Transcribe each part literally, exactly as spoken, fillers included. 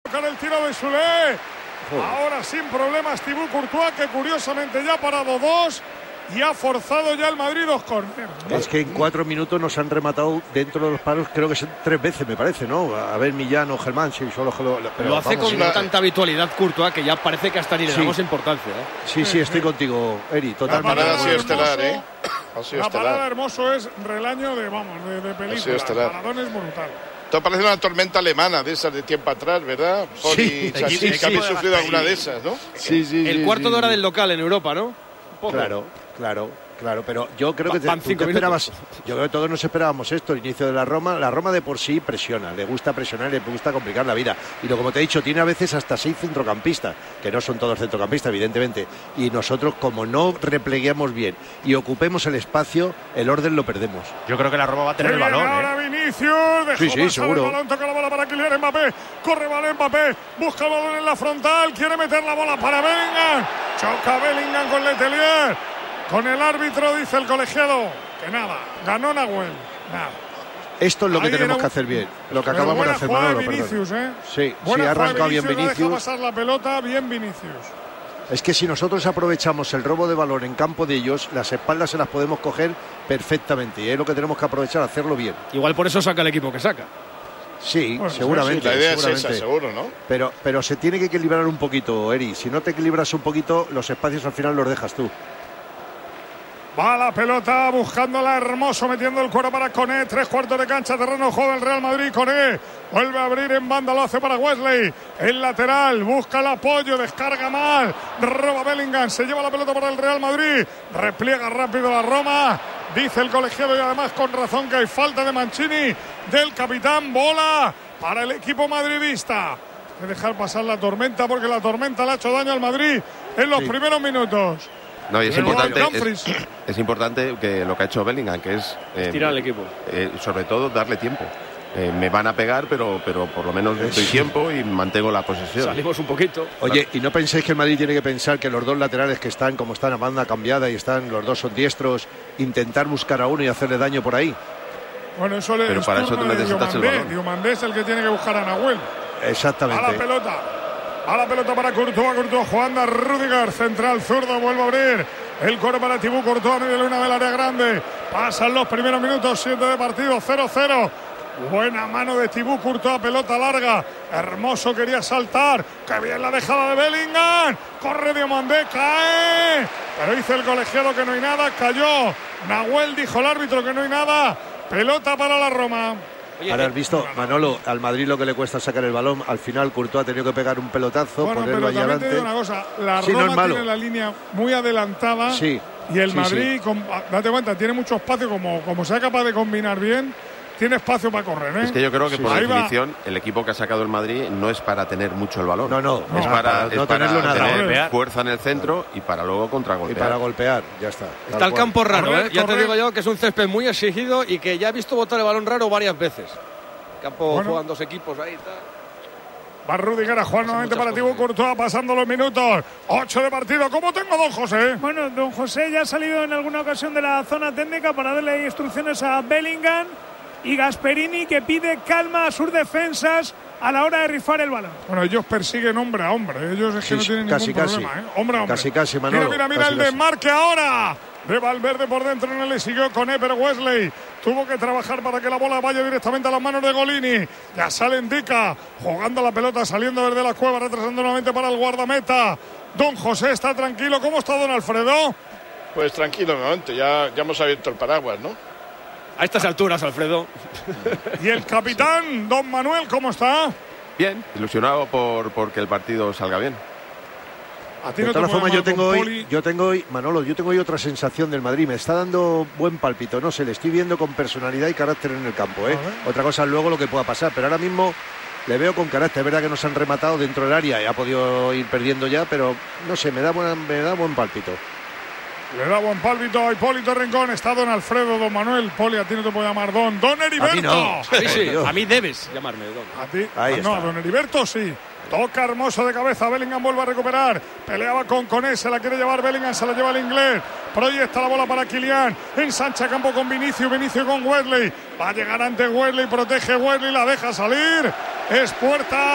Con el tiro de Soler. Ahora sin problemas Thibaut Courtois, que curiosamente ya ha parado dos y ha forzado ya el Madrid dos córneres. Es que en cuatro minutos nos han rematado dentro de los palos, creo que son tres veces, me parece, ¿no? A ver, Millán o Germán, si solo lo, pero lo hace vamos, con la... tanta habitualidad Courtois que ya parece que hasta ni le damos sí. importancia. ¿eh? Sí, sí, estoy contigo, Eri, totalmente. La parada ha sido estelar, ¿eh? Ha sido la estelar. Parada Hermoso es relaño de, vamos, de, de película. El paradón es brutal. Esto parece una tormenta alemana de esas de tiempo atrás, ¿verdad? Poli, sí, sí, sí, que habéis sufrido alguna de esas, ¿no? Sí, sí. El sí, cuarto sí, de hora sí. del local en Europa, ¿no? Claro, claro. Claro, pero yo creo que te, Van cinco te esperabas, yo creo que todos nos esperábamos esto, el inicio de la Roma. La Roma de por sí presiona, le gusta presionar, le gusta complicar la vida. Y lo como te he dicho, tiene a veces hasta seis centrocampistas, que no son todos centrocampistas, evidentemente. Y nosotros, como no repleguemos bien y ocupemos el espacio, el orden lo perdemos. Yo creo que la Roma va a tener el balón. Ahora ¿eh? Vinicius, dejó sí, sí, seguro. El balón, toca la bola para Kylian Mbappé, corre balón Mbappé, busca el balón en la frontal, quiere meter la bola para Bellingham, choca Bellingham con Letelier. Con el árbitro dice el colegiado que nada, ganó Nahuel, nada. Esto es lo que Ahí tenemos un... que hacer bien, lo que acabamos de hacer, Manolo. Vinicius, ¿eh? Sí, buena sí, ha arrancado Vinicius, bien Vinicius. Deja pasar la pelota, bien Vinicius. Es que si nosotros aprovechamos el robo de balón en campo de ellos, las espaldas se las podemos coger perfectamente. Y es lo que tenemos que aprovechar, hacerlo bien. Igual por eso saca el equipo que saca. Sí, bueno, seguramente. Sí, la idea seguramente. es esa, seguro, ¿no? Pero, pero se tiene que equilibrar un poquito, Eri. Si no te equilibras un poquito, los espacios al final los dejas tú. Va la pelota buscándola Hermoso, metiendo el cuero para Koné. Tres cuartos de cancha, terreno juego del Real Madrid. Koné vuelve a abrir en banda, lo hace para Wesley. El lateral busca el apoyo, descarga mal. Roba Bellingham, se lleva la pelota para el Real Madrid. Repliega rápido la Roma. Dice el colegiado y además con razón que hay falta de Mancini, del capitán. Bola para el equipo madridista. Hay que dejar pasar la tormenta porque la tormenta le ha hecho daño al Madrid en los sí. primeros minutos. No, y es importante, es, es importante que lo que ha hecho Bellingham, que es eh, estirar el equipo, eh, sobre todo darle tiempo. Eh, me van a pegar, pero pero por lo menos doy tiempo y mantengo la posesión. Salimos un poquito. Oye, y no penséis que el Madrid tiene que pensar que los dos laterales que están, como están a banda cambiada y están, los dos son diestros, intentar buscar a uno y hacerle daño por ahí. Bueno, eso le pero para eso tú necesitas el balón. Diomandé es el que tiene que buscar a Nahuel. Exactamente. A la pelota. A la pelota para Courtois, Courtois jugando a Rüdiger, central zurdo, vuelve a abrir el coro para Thibaut Courtois, media luna del área grande. Pasan los primeros minutos, siete de partido, cero cero. Buena mano de Thibaut Courtois, pelota larga. Hermoso quería saltar. ¡Qué bien la dejada de Bellingham! Corre Diomandé, cae. Pero dice el colegiado que no hay nada, cayó. Nahuel dijo el árbitro que no hay nada. Pelota para la Roma. Oye, ahora has visto, Manolo, al Madrid lo que le cuesta sacar el balón. Al final Courtois ha tenido que pegar un pelotazo, bueno, ponerlo allá adelante. Te digo una cosa, la sí, Roma no es malo. Tiene la línea muy adelantada sí, y el sí, Madrid, sí. Con, date cuenta, tiene mucho espacio, como, como sea capaz de combinar bien, tiene espacio para correr, ¿eh? Es que yo creo que sí. por Ahí definición va. el equipo que ha sacado el Madrid no es para tener mucho el balón. No, no, es no, para, para es no para tenerlo nada. tener Golpear. fuerza en el centro y para luego contragolpear. Y para golpear, ya está. Está el campo raro, correr, ¿eh? Ya correr. te digo yo que es un césped muy exigido y que ya he visto botar el balón raro varias veces. Campo bueno. juegan dos equipos ahí, tal. Va Rüdiger a jugar nuevamente para Thibaut Courtois, pasando los minutos. ocho de partido. ¿Cómo tengo, don José? Bueno, don José ya ha salido en alguna ocasión de la zona técnica para darle instrucciones a Bellingham y Gasperini, que pide calma a sus defensas a la hora de rifar el balón. Bueno, ellos persiguen hombre a hombre. Ellos es que sí, no tienen casi, ningún casi. problema, ¿eh? Hombre a hombre. Casi, casi, Manolo. Mira, mira, mira casi, el casi. desmarque ahora. De Valverde por dentro, no le siguió con E, pero Wesley tuvo que trabajar para que la bola vaya directamente a las manos de Golini. Ya sale Ndica, jugando la pelota, saliendo desde la cueva, retrasando nuevamente para el guardameta. Don José está tranquilo. ¿Cómo está don Alfredo? Pues tranquilo, nuevamente, ya, ya hemos abierto el paraguas, ¿no? A estas alturas, Alfredo. ¿Y el capitán, don Manuel, cómo está? Bien, ilusionado por porque el partido salga bien. A ti De no todas te formas, yo tengo hoy, Poli. yo tengo hoy, Manolo, yo tengo hoy otra sensación del Madrid. Me está dando buen pálpito, no sé, le estoy viendo con personalidad y carácter en el campo, ¿eh? Otra cosa es luego lo que pueda pasar, pero ahora mismo le veo con carácter. Es verdad que nos han rematado dentro del área y ha podido ir perdiendo ya, pero no sé, me da, buena, me da buen pálpito. Le da buen pálpito a Hipólito Rincón. Está don Alfredo, don Manuel. Poli, a ti no te puedo llamar don. Don Heriberto. A mí no. A mí sí, a mí debes llamarme don. A ti. Ahí Ah, no, a don Heriberto sí. Toca Hermoso de cabeza, Bellingham vuelve a recuperar, peleaba con Koné, se la quiere llevar Bellingham, se la lleva el inglés, proyecta la bola para Kylian, ensancha campo con Vinicius, Vinicius con Wesley, va a llegar ante Wesley, protege Wesley, la deja salir, es puerta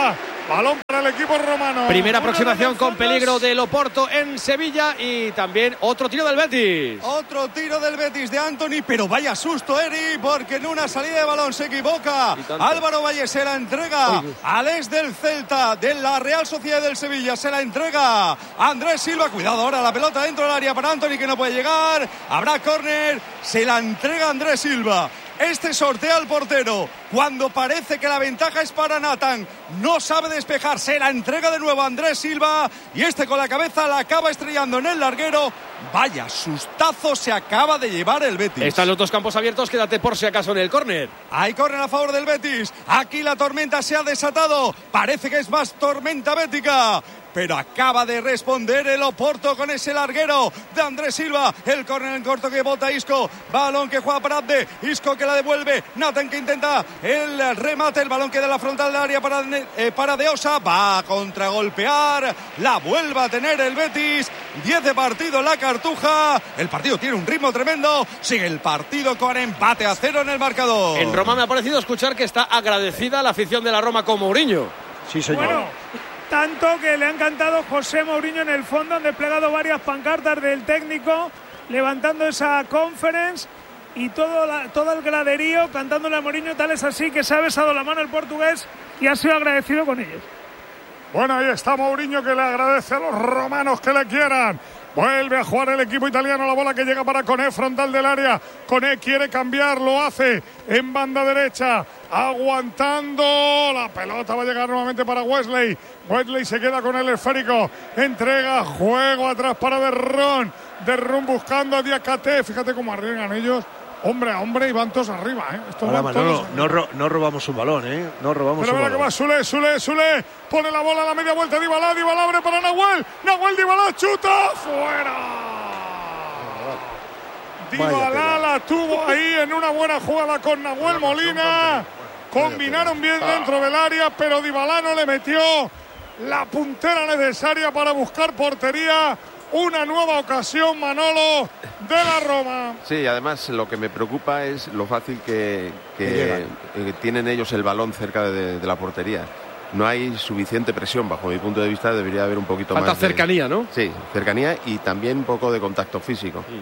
Balón para el equipo romano. Primera aproximación con peligro del Oporto en Sevilla y también otro tiro del Betis. Otro tiro del Betis de Anthony, pero vaya susto, Eri, porque en una salida de balón se equivoca. Álvaro Valle se la entrega al ex del Celta, de la Real Sociedad del Sevilla, se la entrega a Andrés Silva. Cuidado ahora, la pelota dentro del área para Anthony, que no puede llegar. Habrá córner, se la entrega Andrés Silva. Este sortea al portero cuando parece que la ventaja es para Nathan, no sabe despejar, se la entrega de nuevo a Andrés Silva y este con la cabeza la acaba estrellando en el larguero. Vaya sustazo se acaba de llevar el Betis. Están los dos campos abiertos, quédate por si acaso en el córner. Hay córner a favor del Betis. Aquí la tormenta se ha desatado, parece que es más tormenta bética, pero acaba de responder el Oporto con ese larguero de Andrés Silva. El córner en corto que bota Isco, balón que juega para Abde, Isco que la devuelve, Nathan que intenta el remate, el balón queda en la frontal del área para, eh, para De Osa, va a contragolpear, la vuelve a tener el Betis. diez de partido la Cartuja, el partido tiene un ritmo tremendo, sigue el partido con empate a cero en el marcador. En Roma me ha parecido escuchar que está agradecida la afición de la Roma con Mourinho. Sí, señor. Bueno, tanto que le ha encantado José Mourinho en el fondo, han desplegado varias pancartas del técnico levantando esa conference y todo, la, todo el graderío cantándole a Mourinho. Tal es así que se ha besado la mano el portugués y ha sido agradecido con ellos. Bueno, ahí está Mourinho, que le agradece a los romanos que le quieran. Vuelve a jugar el equipo italiano, la bola que llega para Koné, frontal del área. Koné quiere cambiar, lo hace en banda derecha, aguantando. La pelota va a llegar nuevamente para Wesley. Wesley se queda con el esférico, entrega, juego atrás para Derrón. Derrón buscando a Diakate. Fíjate cómo arriesgan ellos. Hombre a hombre y van todos arriba, ¿eh? Estos Ahora, van Manolo, todos no, ro- no robamos un balón, ¿eh? No robamos Pero un mira que balón. va Sule, Sule, Sule. Pone la bola a la media vuelta. Dybala, Dybala abre para Nahuel. Nahuel, Dybala, chuta. ¡Fuera! Dybala la tuvo ahí en una buena jugada con Nahuel Molina. Combinaron bien dentro del área, pero Dybala no le metió la puntera necesaria para buscar portería. Una nueva ocasión, Manolo, de la Roma. Sí, además lo que me preocupa es lo fácil que, que eh, tienen ellos el balón cerca de, de la portería. No hay suficiente presión, bajo mi punto de vista. Debería haber un poquito Falta más de cercanía, ¿no? Sí, cercanía y también un poco de contacto físico. Sí.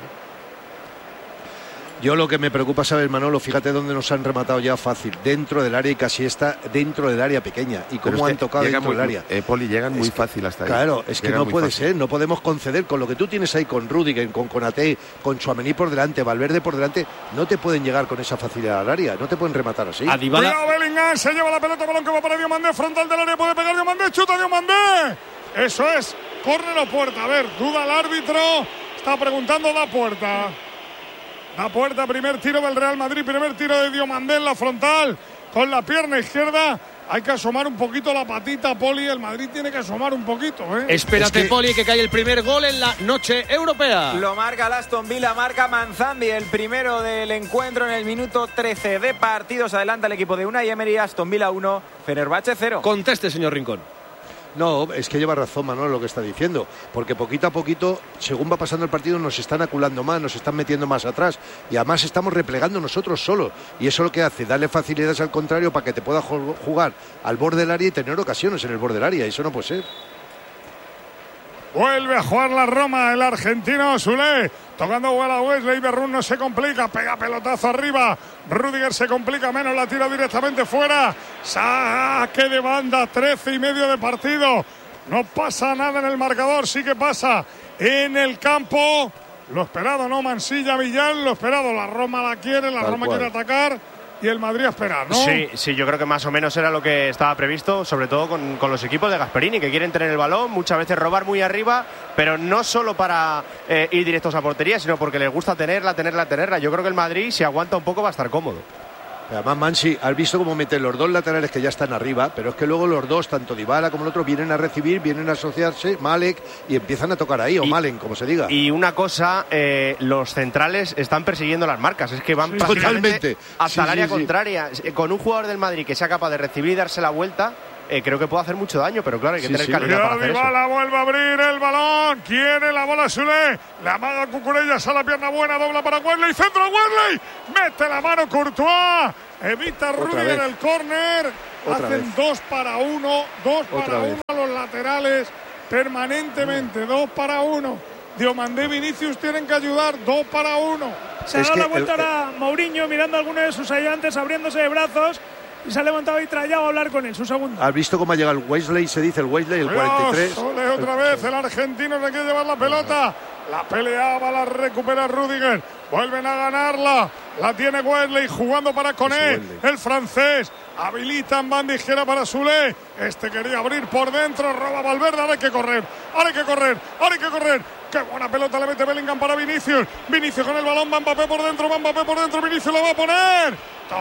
Yo lo que me preocupa, ¿sabes, Manolo? Fíjate dónde nos han rematado ya fácil, dentro del área, y casi está dentro del área pequeña. Y cómo han tocado dentro muy, del área. Eh, Poli, llegan muy es que, fácil hasta ahí. Claro, es que llegan no puede fácil. ser, no podemos conceder con lo que tú tienes ahí con Rudiger, con Konaté, con Tchouaméni por delante, Valverde por delante, no te pueden llegar con esa facilidad al área, no te pueden rematar así. A Dybala. Cuidado, Bellingham, se lleva la pelota, balón que va para Diomandé, frontal del área, puede pegar Diomandé, chuta Diomandé. Eso es, córner o puerta. A ver, duda el árbitro, está preguntando la puerta. La puerta, primer tiro del Real Madrid, primer tiro de Diomandé en la frontal, con la pierna izquierda. Hay que asomar un poquito la patita, Poli. El Madrid tiene que asomar un poquito, ¿eh? Espérate, Es que... Poli, que cae el primer gol en la noche europea. Lo marca el Aston Villa, marca Manzandi, el primero del encuentro en el minuto trece de partidos. Adelanta el equipo de Unai Emery, Aston Villa uno, Fenerbahce cero. Conteste, señor Rincón. No, es que lleva razón Manolo lo que está diciendo, porque poquito a poquito, según va pasando el partido, nos están aculando más, nos están metiendo más atrás y además estamos replegando nosotros solos, y eso lo que hace, darle facilidades al contrario para que te pueda jugar al borde del área y tener ocasiones en el borde del área, y eso no puede ser. Vuelve a jugar la Roma, el argentino Sule, tocando bola a Wesley. Berrún no se complica, pega pelotazo arriba. Rudiger se complica menos, la tira directamente fuera. Saque de banda, trece y medio de partido. No pasa nada en el marcador, sí que pasa en el campo. Lo esperado, ¿no? Mansilla, Millán, lo esperado. La Roma la quiere, la Tal Roma cual. quiere atacar. Y el Madrid a esperar, ¿no? Sí, sí, yo creo que más o menos era lo que estaba previsto, sobre todo con, con los equipos de Gasperini, que quieren tener el balón, muchas veces robar muy arriba, pero no solo para eh, ir directos a portería, sino porque les gusta tenerla, tenerla, tenerla. Yo creo que el Madrid, si aguanta un poco, va a estar cómodo. Además, Mansi, has visto cómo meten los dos laterales que ya están arriba, pero es que luego los dos, tanto Dybala como el otro, vienen a recibir, vienen a asociarse, Malek, y empiezan a tocar ahí, o y, Malen, como se diga. Y una cosa, eh, los centrales están persiguiendo las marcas, es que van Sí, prácticamente totalmente. hasta Sí, el área sí, sí. contraria. Con un jugador del Madrid que sea capaz de recibir y darse la vuelta, eh, creo que puede hacer mucho daño, pero claro, hay que Sí, tener sí. calidad para Cuidado, hacer eso. Dybala vuelve a abrir el balón. Quiere la bola Sule. La amaga Cucurella, a la pierna buena, dobla para Wesley. Centro Wesley. Mete la mano Courtois. Evita Rudiger vez. el córner. Otra hacen vez. dos para uno, dos Otra para vez. uno a los laterales permanentemente, dos para uno. Diomandé y Vinicius tienen que ayudar, dos para uno. Se ha Es dado que la vuelta el- ahora Mourinho mirando a alguno de sus ayudantes abriéndose de brazos y se ha levantado y trayado a hablar con él, su segundo. ¿Has visto cómo ha llegado el Wesley? Se dice el Wesley, el Cuidado, cuarenta y tres. Sole otra vez, el argentino le quiere llevar la pelota. La peleaba, la recupera Rüdiger. Vuelven a ganarla. La tiene Wesley jugando para Koné. El francés. Habilitan banda izquierda para Sule. Este quería abrir por dentro. Roba Valverde. Ahora hay que correr. Ahora hay que correr. Ahora hay que correr. Qué buena pelota le mete Bellingham para Vinicius. Vinicius con el balón. Va Mbappé por dentro. Va Mbappé por dentro. Vinicius lo va a poner.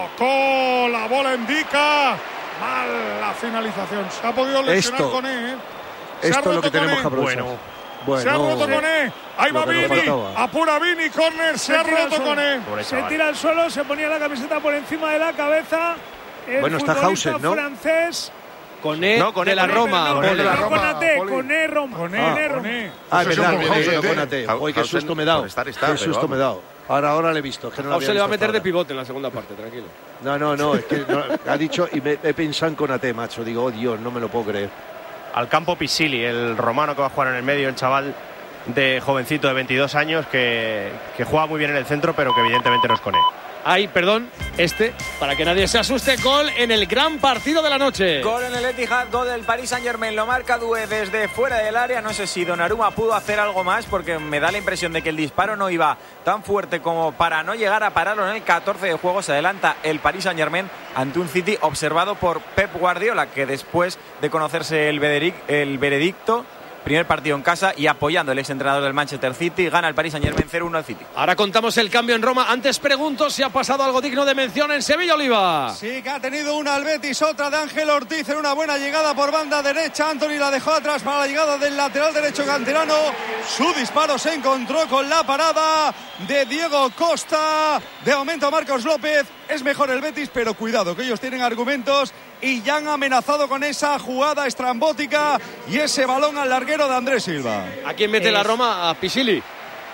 Tocó. La bola indica. Mal la finalización. Se ha podido lesionar Esto, Koné. ¿eh? Se ha Esto es lo roto que tenemos Koné. que aprovechar. Bueno. Bueno, Se ha roto Koné. Ahí lo va que nos Vini. faltaba. Apura Vini. Corner. Se, Se ha tira al roto suelo. Koné. Pobre Se chaval. tira al suelo, se ponía la camiseta por encima de la cabeza. El Bueno, está futbolista Hausen, ¿no? francés. Koné No, Koné de la de Roma. No, Koné de la no, Roma, Konaté, Poli. Koné Roma. Koné, Koné Roma. Koné. Ah, es Eso es verdad, un Hausen, Hausen, no ¿eh? Conate. Hausen, Uy, qué susto me he dado. por estar, está, Qué pero susto me he dado. Ahora, ahora le he visto. Es que no lo Hausen había le va a visto meter hasta de ahora. pivote en la segunda parte, tranquilo. No, no, no, es que no, ha dicho y me he pensado en Conate, macho. Digo, oh Dios, no me lo puedo creer. Al campo Pisili, el romano que va a jugar en el medio, el chaval de jovencito de veintidós años que, que juega muy bien en el centro, pero que evidentemente no es Koné. Ay, perdón, este, para que nadie se asuste, gol en el gran partido de la noche. Gol en el Etihad, gol del Paris Saint-Germain, lo marca Doué desde fuera del área. No sé si Donnarumma pudo hacer algo más porque me da la impresión de que el disparo no iba tan fuerte como para no llegar a pararlo. En el catorce de juego se adelanta el Paris Saint-Germain ante un City observado por Pep Guardiola, que después de conocerse el, vederic- el veredicto, primer partido en casa y apoyando el exentrenador del Manchester City, gana el Paris Saint-Germain cero uno al City. Ahora contamos el cambio en Roma. Antes pregunto si ha pasado algo digno de mención en Sevilla, Oliva. Sí, que ha tenido una al Betis, otra de Ángel Ortiz en una buena llegada por banda derecha. Anthony la dejó atrás para la llegada del lateral derecho canterano. Su disparo se encontró con la parada de Diego Costa. De momento Marcos López. Es mejor el Betis, pero cuidado que ellos tienen argumentos y ya han amenazado con esa jugada estrambótica y ese balón al larguero de Andrés Silva. ¿A quién mete Es- la Roma? A Pisili.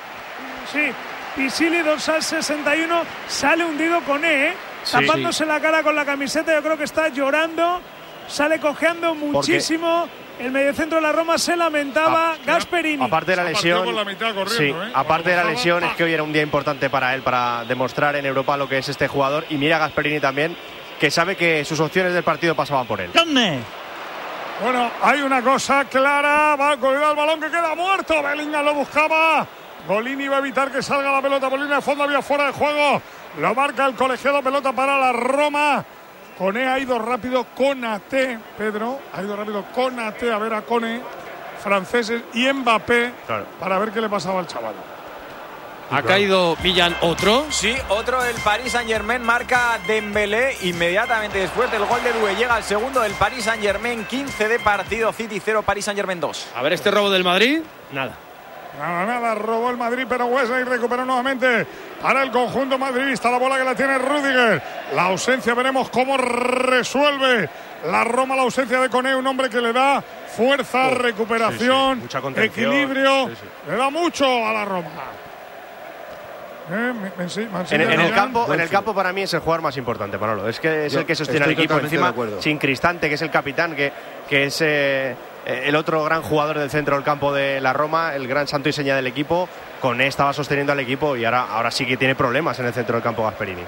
Sí, Pisili, dorsal sesenta y uno, sale hundido con E, ¿eh? Sí. tapándose la cara con la camiseta. Yo creo que está llorando, sale cojeando muchísimo. El mediocentro de la Roma se lamentaba. Ah, Gasperini. Aparte de la Se ha partido lesión, con la mitad corriendo, sí, ¿eh? aparte de la Cuando lesión bajaba, es que hoy era un día importante para él para demostrar en Europa lo que es este jugador, y mira a Gasperini también, que sabe que sus opciones del partido pasaban por él. Bueno, hay una cosa clara. Va a colgar el balón que queda muerto. Bellingham lo buscaba. Golini va a evitar que salga la pelota por línea de fondo. Había fuera de juego. Lo marca el colegiado. Pelota para la Roma. Koné ha ido rápido. Konaté, Pedro. Ha ido rápido Konaté a ver a Koné. Franceses y Mbappé. Claro. Para ver qué le pasaba al chaval. Ha caído Villan, otro. Sí, otro, el Paris Saint-Germain marca Dembélé inmediatamente después del gol de Doué. Llega el segundo del Paris Saint-Germain, quince de partido, City cero, Paris Saint-Germain dos. A ver este robo del Madrid. Nada. Nada, nada, robó el Madrid, pero Wesley recuperó nuevamente para el conjunto madridista. La bola que la tiene Rüdiger. La ausencia, veremos cómo resuelve la Roma la ausencia de Koné, un hombre que le da fuerza, Oh, recuperación, sí, sí, mucha contención. equilibrio. Sí, sí. Le da mucho a la Roma. Eh, me- me- sí, me han En, en el señalado. campo, en el campo para mí es el jugador más importante, Manolo. Es que es Yo el que sostiene al estoy equipo totalmente de encima, acuerdo. sin Cristante, que es el capitán, que, que es eh, el otro gran jugador del centro del campo de la Roma, el gran santo y seña del equipo. Koné estaba sosteniendo al equipo y ahora, ahora sí que tiene problemas en el centro del campo Gasperini.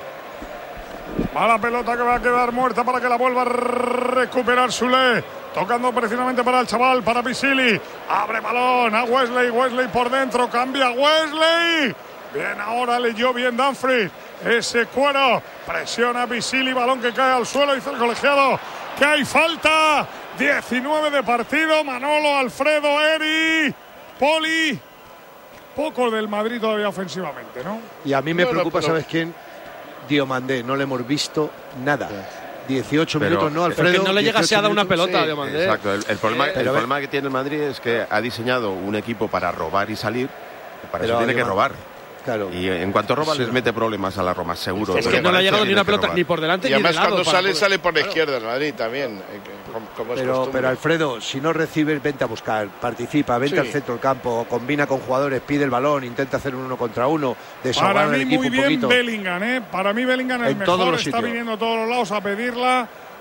Va la pelota que va a quedar muerta para que la vuelva a recuperar Sule. Tocando precisamente para el chaval, para Pisili. Abre balón a Wesley. Wesley por dentro. Cambia Wesley. Bien, ahora leyó bien Dumfries. Ese cuero. Presiona a Pisili. Balón que cae al suelo. Dice el colegiado que hay falta. diecinueve de partido. Manolo, Alfredo, Eri, Poli. Poco del Madrid todavía ofensivamente, ¿no? Y a mí me No, no, preocupa, pero- ¿sabes quién? Diomandé, no le hemos visto nada. dieciocho Pero- minutos, ¿no, Porque Alfredo? no le llega dieciocho a dar una minutos. pelota, Sí, Diomandé. exacto. El, el problema, Eh, el pero ve- problema que tiene el Madrid es que ha diseñado un equipo para robar y salir. Para Pero eso tiene que Diomandé- robar. Claro. Y en cuanto roba Sí. les mete problemas a la Roma, seguro. Es Pero que no le ha para llegado eso ni una tiene que pelota robar. ni por delante Y ni de además lado. cuando para sale, poder- sale por la Claro. izquierda el Madrid también. eh, que- como- como es Pero, costumbre. pero Alfredo, si no recibes, vente a buscar, participa, vente Sí. al centro del campo, combina con jugadores, pide el balón, intenta hacer un uno contra uno, Para desahogar al mí equipo muy un bien poquito. Bellingham, ¿eh? Para mí Bellingham es el En todos mejor, los está sitios. viniendo a todos los lados a pedirla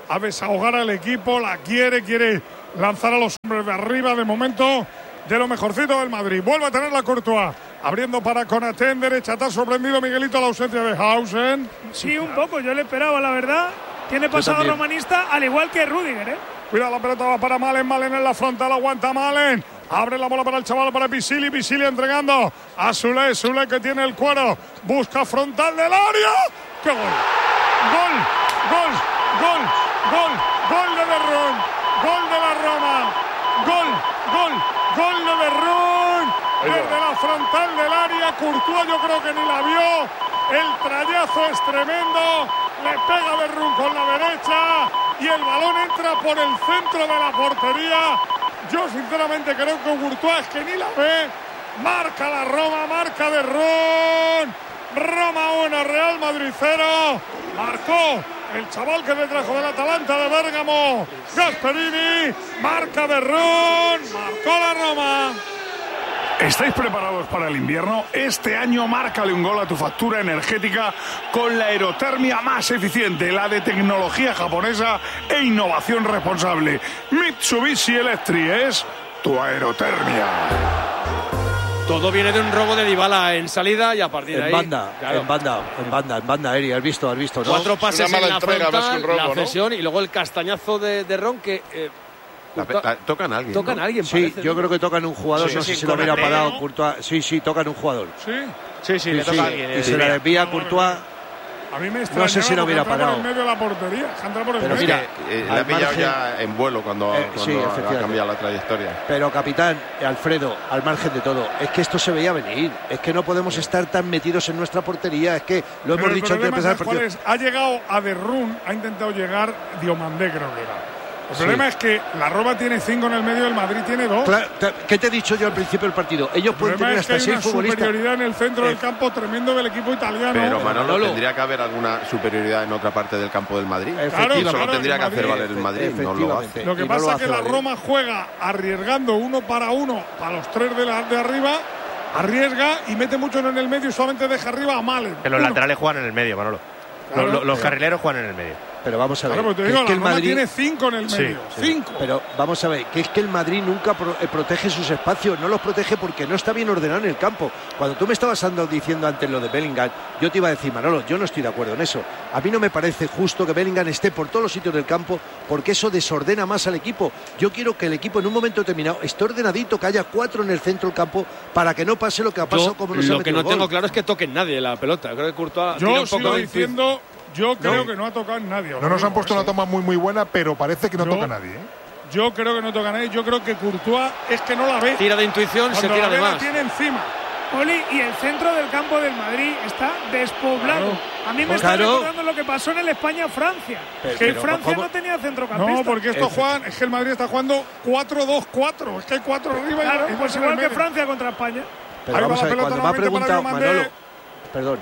a desahogar al equipo, la quiere, quiere lanzar a los hombres de arriba, de momento de lo mejorcito del Madrid. Vuelve a tener la Courtois, abriendo para Konaté en derecha. ¿Te ha sorprendido, Miguelito, la ausencia de Hausen? Sí, un poco, yo le esperaba, la verdad. Tiene pasado romanista, al igual que Rüdiger, ¿eh? Cuidado, la pelota va para Malen, Malen en la frontal, aguanta Malen. Abre la bola para el chaval, para Pisili, Pisili entregando a Sule, Sule que tiene el cuero, busca frontal del área. ¡Qué gol! ¡Gol! ¡Gol! ¡Gol! ¡Gol! ¡Gol de Berrún! ¡Gol de la Roma! ¡Gol! ¡Gol! ¡Gol de Berrún! Desde la frontal del área, Courtois yo creo que ni la vio. El trayazo es tremendo. Le pega Berrún con la derecha y el balón entra por el centro de la portería. Yo sinceramente creo que Courtois que ni la ve. Marca la Roma, marca Berrún. Roma uno, Real Madrid cero. Marcó el chaval que le trajo del Atalanta de Bérgamo, Gasperini. Marca Berrún, marcó la Roma. ¿Estáis preparados para el invierno? Este año márcale un gol a tu factura energética con la aerotermia más eficiente, la de tecnología japonesa e innovación responsable. Mitsubishi Electric es tu aerotermia. Todo viene de un robo de Dybala en salida y a partir de en ahí... Banda, claro. en banda, en banda, en banda, Eri, has visto, has visto, ¿no? Cuatro pases en la entrega, frontal, robo, la cesión, ¿no? Y luego el castañazo de, de Ron que... Eh, La, la, tocan a alguien. Tocan ¿no? a alguien, Sí, parece, yo ¿no? creo que tocan un jugador, Sí, no sí, sé si lo hubiera Konaté, parado ¿no? Courtois. Sí, sí, tocan un jugador. Sí. Sí, sí, le toca sí, a alguien. y eh, se la desvía a Courtois. A mí me No sé si lo hubiera entra parado. por el medio de la portería. Entra por el Pero medio. mira, Eh, le al ha pillado margen- ya en vuelo cuando, Eh, cuando sí, ha efectivamente. cambiado la trayectoria. Pero capitán, Alfredo, al margen de todo, es que esto se veía venir. Es que no podemos estar tan metidos en nuestra portería. Es que lo Pero hemos el dicho antes de problema, empezar el ¿sabes partido. cuál es? Ha llegado a Derrún, ha intentado llegar Diomandé, creo que era. El Sí. problema es que la Roma tiene cinco en el medio, el Madrid tiene dos. Claro, te- ¿qué te he dicho yo al principio del partido? Ellos El pueden problema tener es que hasta hay una seis futbolistas. superioridad en el centro Eh. del campo tremendo del equipo italiano. Pero Manolo, Manolo. tendría que haber alguna superioridad en otra parte del campo del Madrid. Efectivamente. Y solo claro, tendría el que hacer Madrid, valer el Madrid, no lo efectivamente. hace. Lo que Y no pasa lo es que hace la valer. Roma juega arriesgando uno para uno a los tres de, la, de arriba, arriesga y mete mucho en el medio y solamente deja arriba a Malen. Que los Uno. laterales juegan en el medio, Manolo. Claro, los los- los pero- carrileros juegan en el medio. Pero vamos a ver. Claro, pero te que digo, es que la el Roma Madrid tiene cinco en el Sí, medio. sí. Cinco. Pero vamos a ver, que es que el Madrid nunca pro- eh, protege sus espacios, no los protege porque no está bien ordenado en el campo. Cuando tú me estabas ando- diciendo antes lo de Bellingham, yo te iba a decir, Manolo, yo no estoy de acuerdo en eso. A mí no me parece justo que Bellingham esté por todos los sitios del campo porque eso desordena más al equipo. Yo quiero que el equipo en un momento determinado esté ordenadito, que haya cuatro en el centro del campo para que no pase lo que ha pasado Yo, como nos ha lo que metido no el gol. tengo claro es que toquen nadie la pelota. Creo que Courtois tiene Yo un poco sigo de diciendo, yo creo que no ha tocado en nadie. No nos han puesto una toma muy muy buena, pero parece que no Yo- toca a nadie. ¿eh? Yo creo que no toca a nadie. Yo creo que Courtois es que no la ve. Tira de intuición, se Cuando tira la de ve, la más. tiene encima. Oli, y el centro del campo del Madrid está despoblado. Claro. A mí me Pues está claro. recordando lo que pasó en el España-Francia. Pero- Que pero Francia ¿cómo? no tenía centrocampista. No, porque esto Efe- juegan, es que el Madrid está jugando cuatro dos cuatro. Es que hay cuatro arriba Claro, y, y pues dos en igual el que medio. Francia contra España. Pero Ahí va vamos la a ver, pelota cuando me ha nuevamente para preguntado Diomandé. Manolo, perdón.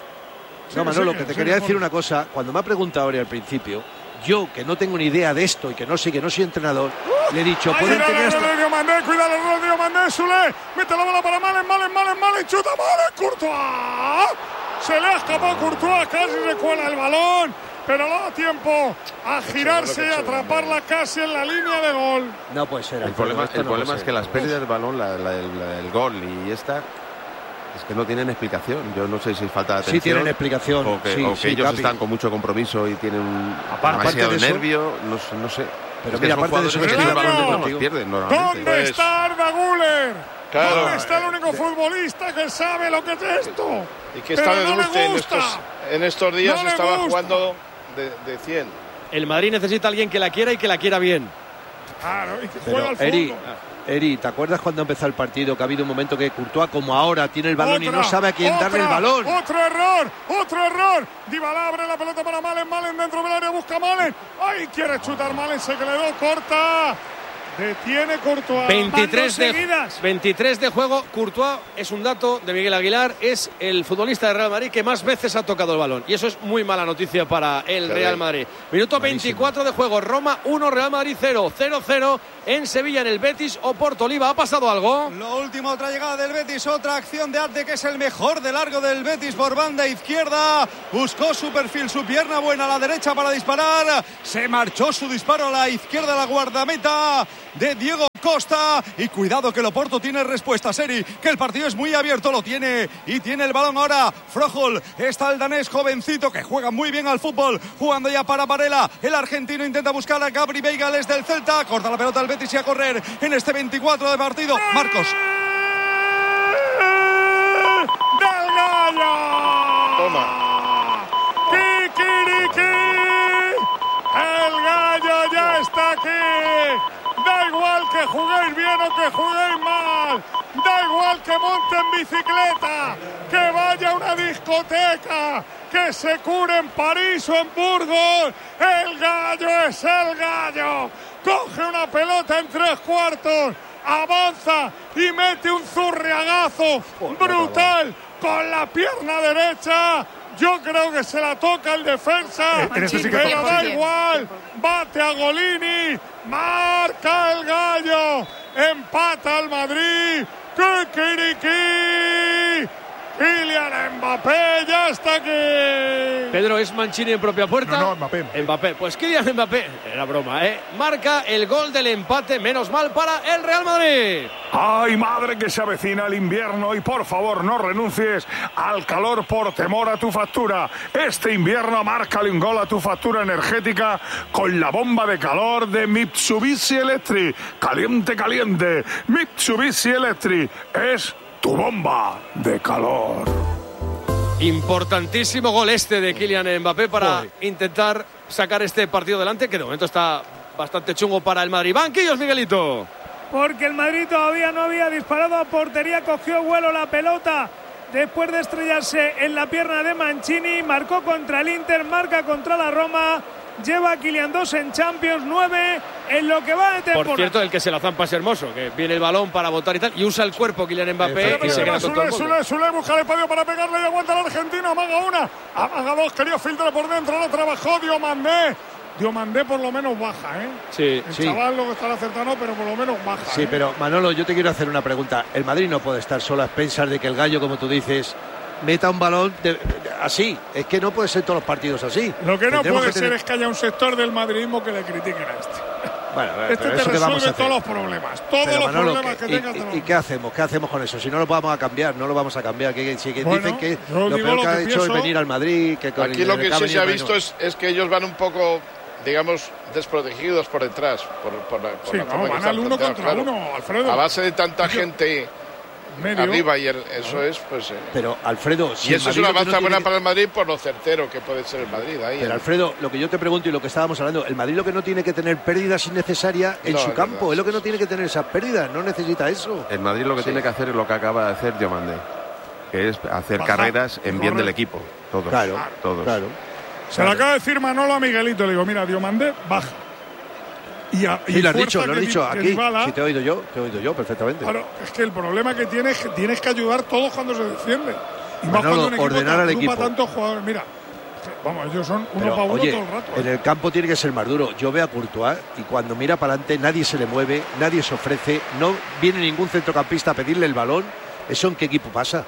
Sigue, No, Manolo, sigue, que te sigue, quería decir Manolo. una cosa. Cuando me ha preguntado ahora al principio, yo que no tengo ni idea de esto y que no sé, que no soy entrenador, le he dicho, pueden Cuidado, tener hasta... Rodrigo Mandé, cuidado, Rodrigo Mandé, Sule, mete la bola para Malen, Malen, Malen, Malen, chuta Malen, Courtois. Se le ha escapado Courtois, casi se cuela el balón, pero le da tiempo a girarse y atraparla casi en la línea de gol. No puede ser. El Alfredo, problema, esto el no problema puede es ser. que las pérdidas de balón, la- la- el, el gol y esta, es que no tienen explicación. Yo no sé si falta de atención. Sí tienen explicación. O que, sí, o que sí, ellos Capi. están con mucho compromiso y tienen un Aparte demasiado de eso- nervio, no, sé- no sé. Pero es que mira, son aparte de jugadores eso que que los estoy de balones acuerdo no los contigo. pierden normalmente. ¿Dónde Pues- está Arda Güler? Claro. ¿Dónde está el único futbolista que sabe lo que es esto? Y que Pero está de no le dulce en gusta. estos, en estos días No le estaba gusta. jugando de, de cien. El Madrid necesita a alguien que la quiera y que la quiera bien. Claro, y que juega al Pero, Eri, fútbol. Eri, ¿te acuerdas cuando empezó el partido que ha habido un momento que Courtois, como ahora, tiene el balón y Otra, no sabe a quién darle el otra, balón? Otro error, otro error. Dybala abre la pelota para Malen, Malen dentro del área, busca Malen. ¡Ay, quiere chutar Malen! Se quedó corta. Detiene Courtois. veintitrés de, seguidas. veintitrés de juego. Courtois es un dato de Miguel Aguilar. Es el futbolista de Real Madrid que más veces ha tocado el balón. Y eso es muy mala noticia para el Real Madrid. Minuto veinticuatro de juego. Roma uno, Real Madrid cero. cero cero en Sevilla, en el Betis Oporto. Oliva, ¿ha pasado algo? Lo último, otra llegada del Betis. Otra acción de Arte, que es el mejor de largo del Betis por banda izquierda. Buscó su perfil, su pierna buena a la derecha para disparar. Se marchó su disparo a la izquierda, la guardameta de Diego Costa. Y cuidado, que el Oporto tiene respuesta, Seri, que el partido es muy abierto, lo tiene y tiene el balón ahora Froholt. Está el danés jovencito que juega muy bien al fútbol, jugando ya para Varela. El argentino intenta buscar a Gabri Veiga, desde el Celta. Corta la pelota al Betis y a correr en este veinticuatro de partido. Marcos. ¡Del Gallo! Toma. ¡Kikiriki! El Gallo ya está aquí. Da igual que juguéis bien o que juguéis mal. Da igual que monten bicicleta, que vaya a una discoteca, que se cure en París o en Burgos. El Gallo es el Gallo. Coge una pelota en tres cuartos, avanza y mete un zurriagazo brutal con la pierna derecha. Yo creo que se la toca el defensa, En este sí que pero toca. da igual. Bate a Golini, marca el Gallo, empata el Madrid. ¡Kikiriki! Kylian Mbappé ya está aquí. Pedro, ¿es Mancini en propia puerta? No, no, Mbappé. Mbappé. Pues Kylian Mbappé, era broma, ¿eh? Marca el gol del empate, menos mal para el Real Madrid. Ay, madre, que se avecina el invierno y por favor no renuncies al calor por temor a tu factura. Este invierno márcale un gol a tu factura energética con la bomba de calor de Mitsubishi Electric. Caliente, caliente. Mitsubishi Electric es tu bomba de calor. Importantísimo gol este de Kylian Mbappé para intentar sacar este partido adelante, que de momento está bastante chungo para el Madrid. Banquillos, Miguelito. Porque el Madrid todavía no había disparado a portería, cogió vuelo la pelota después de estrellarse en la pierna de Mancini, marcó contra el Inter, marca contra la Roma, lleva a Kylian dos en Champions, nueve en lo que va de temporada. Por cierto, el que se la zampa es Hermoso, que viene el balón para botar y tal, y usa el cuerpo Kylian Mbappé y se queda con todo el mundo. Sule, Sule, busca el espacio para pegarle y aguanta el argentino, amaga una, amaga dos, quería filtrar por dentro, lo trabajó Diomandé. Diomandé por lo menos baja, ¿eh? Sí, el sí. chaval lo que está acertando, pero por lo menos baja. Sí, ¿eh? pero Manolo, yo te quiero hacer una pregunta. El Madrid no puede estar solo a expensas de que el Gallo, como tú dices, meta un balón de, de, así. Es que no puede ser todos los partidos así. Lo que no Tendremos puede que ser tener... es que haya un sector del madridismo que le critiquen a este. Bueno, Este pero te eso que vamos a resuelve hacer. todos los problemas. Todos Pero, los Manolo, problemas que ¿qué- tengas. y, y, ¿y qué hacemos? ¿Qué hacemos con eso? Si no lo vamos a cambiar, no lo vamos a cambiar. Que, si que Bueno, dicen que yo lo digo peor lo que ha que hecho pienso. es venir al Madrid. Que con Aquí el- lo que ha sí se venido ha menos. visto es, es que ellos van un poco, digamos, desprotegidos por detrás. Por, por la, por Sí, la no, forma que van están al uno planteados, contra claro. uno, Alfredo. A base de tanta gente Medio. arriba y el- eso es, pues... eh, Pero, Alfredo, si y el eso es Madrid una lo que baza no buena tiene- para el Madrid por lo certero que puede ser el Madrid. Ahí, Pero ¿eh? Alfredo, lo que yo te pregunto y lo que estábamos hablando, el Madrid lo que no tiene que tener pérdidas innecesarias en No, su es campo, verdad, es lo que sí, no tiene que tener esas pérdidas, no necesita eso. El Madrid lo que Sí. tiene que hacer es lo que acaba de hacer Diomandé, que es hacer Bajar, carreras en bien correr. del equipo. Todos. Claro, todos. claro. Se lo acaba de decir Manolo a Miguelito. Le digo, mira, Diomandé baja. Y, a, y Sí, lo has fuerza dicho, lo has que dicho Di- que aquí. Dybala- Si te he oído yo, te he oído yo perfectamente. Claro, es que el problema que tienes es que tienes que ayudar todos cuando se defiende. Y más Manolo, cuando un equipo ordenar te al agrupa equipo. tantos jugadores. Mira, vamos, ellos son uno Pero, para uno oye, todo el rato. en ¿eh? el campo tiene que ser más duro. Yo veo a Courtois y cuando mira para adelante nadie se le mueve, nadie se ofrece, no viene ningún centrocampista a pedirle el balón. ¿Eso en qué equipo pasa?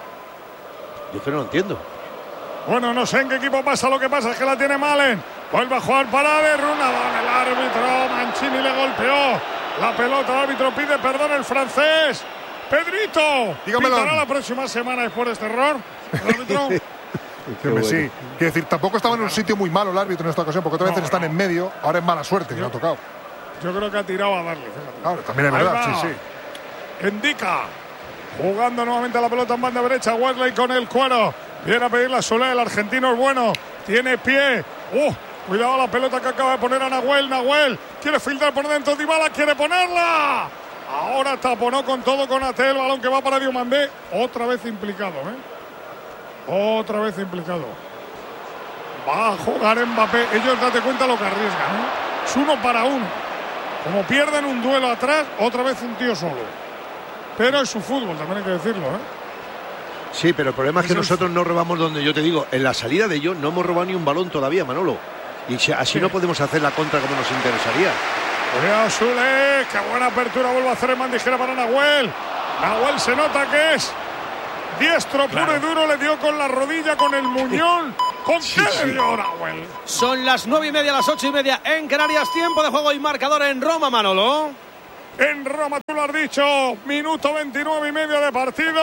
Yo que no lo entiendo. Bueno, no sé en qué equipo pasa, lo que pasa es que la tiene Malen. Vuelve a jugar para De Runadón, el árbitro Mancini le golpeó la pelota, el árbitro pide perdón el francés. Pedrito, Dígamelo. ¿pitará la próxima semana después de este error? ¿El árbitro? Hombre, sí. Quiero decir, tampoco estaba en un sitio muy malo el árbitro en esta ocasión, porque otras No, veces están no. en medio, ahora es mala suerte que le ha tocado. Yo creo que ha tirado a darle, fíjate. Claro, también es Ahí verdad, va. sí, sí. Indica. Jugando nuevamente la pelota en banda derecha. Wesley con el cuero. Viene a pedirle a Solé. El argentino es bueno. Tiene pie. Uh, cuidado la pelota que acaba de poner a Nahuel. Nahuel quiere filtrar por dentro. Dybala quiere ponerla. Ahora taponó con todo con Ate. El balón que va para Diomandé. Otra vez implicado, ¿eh? Otra vez implicado. Va a jugar Mbappé. Ellos, date cuenta lo que arriesgan, ¿eh? Es uno para uno. Como pierden un duelo atrás, otra vez un tío solo. Pero es su fútbol, también hay que decirlo, ¿eh? Sí, pero el problema es que nosotros no robamos donde yo te digo. En la salida de ellos no hemos robado ni un balón todavía, Manolo. Y si, así sí. no podemos hacer la contra como nos interesaría. Cuidado, Sule, qué buena apertura vuelve a hacer el Mandijera para Nahuel. Nahuel se nota que es diestro puro claro. y duro, le dio con la rodilla, con el muñón. ¿Con sí, qué sí. le dio Nahuel? Son las nueve y media, las ocho y media en Canarias, tiempo de juego y marcador en Roma, Manolo. En Roma, tú lo has dicho, minuto veintinueve y medio de partido.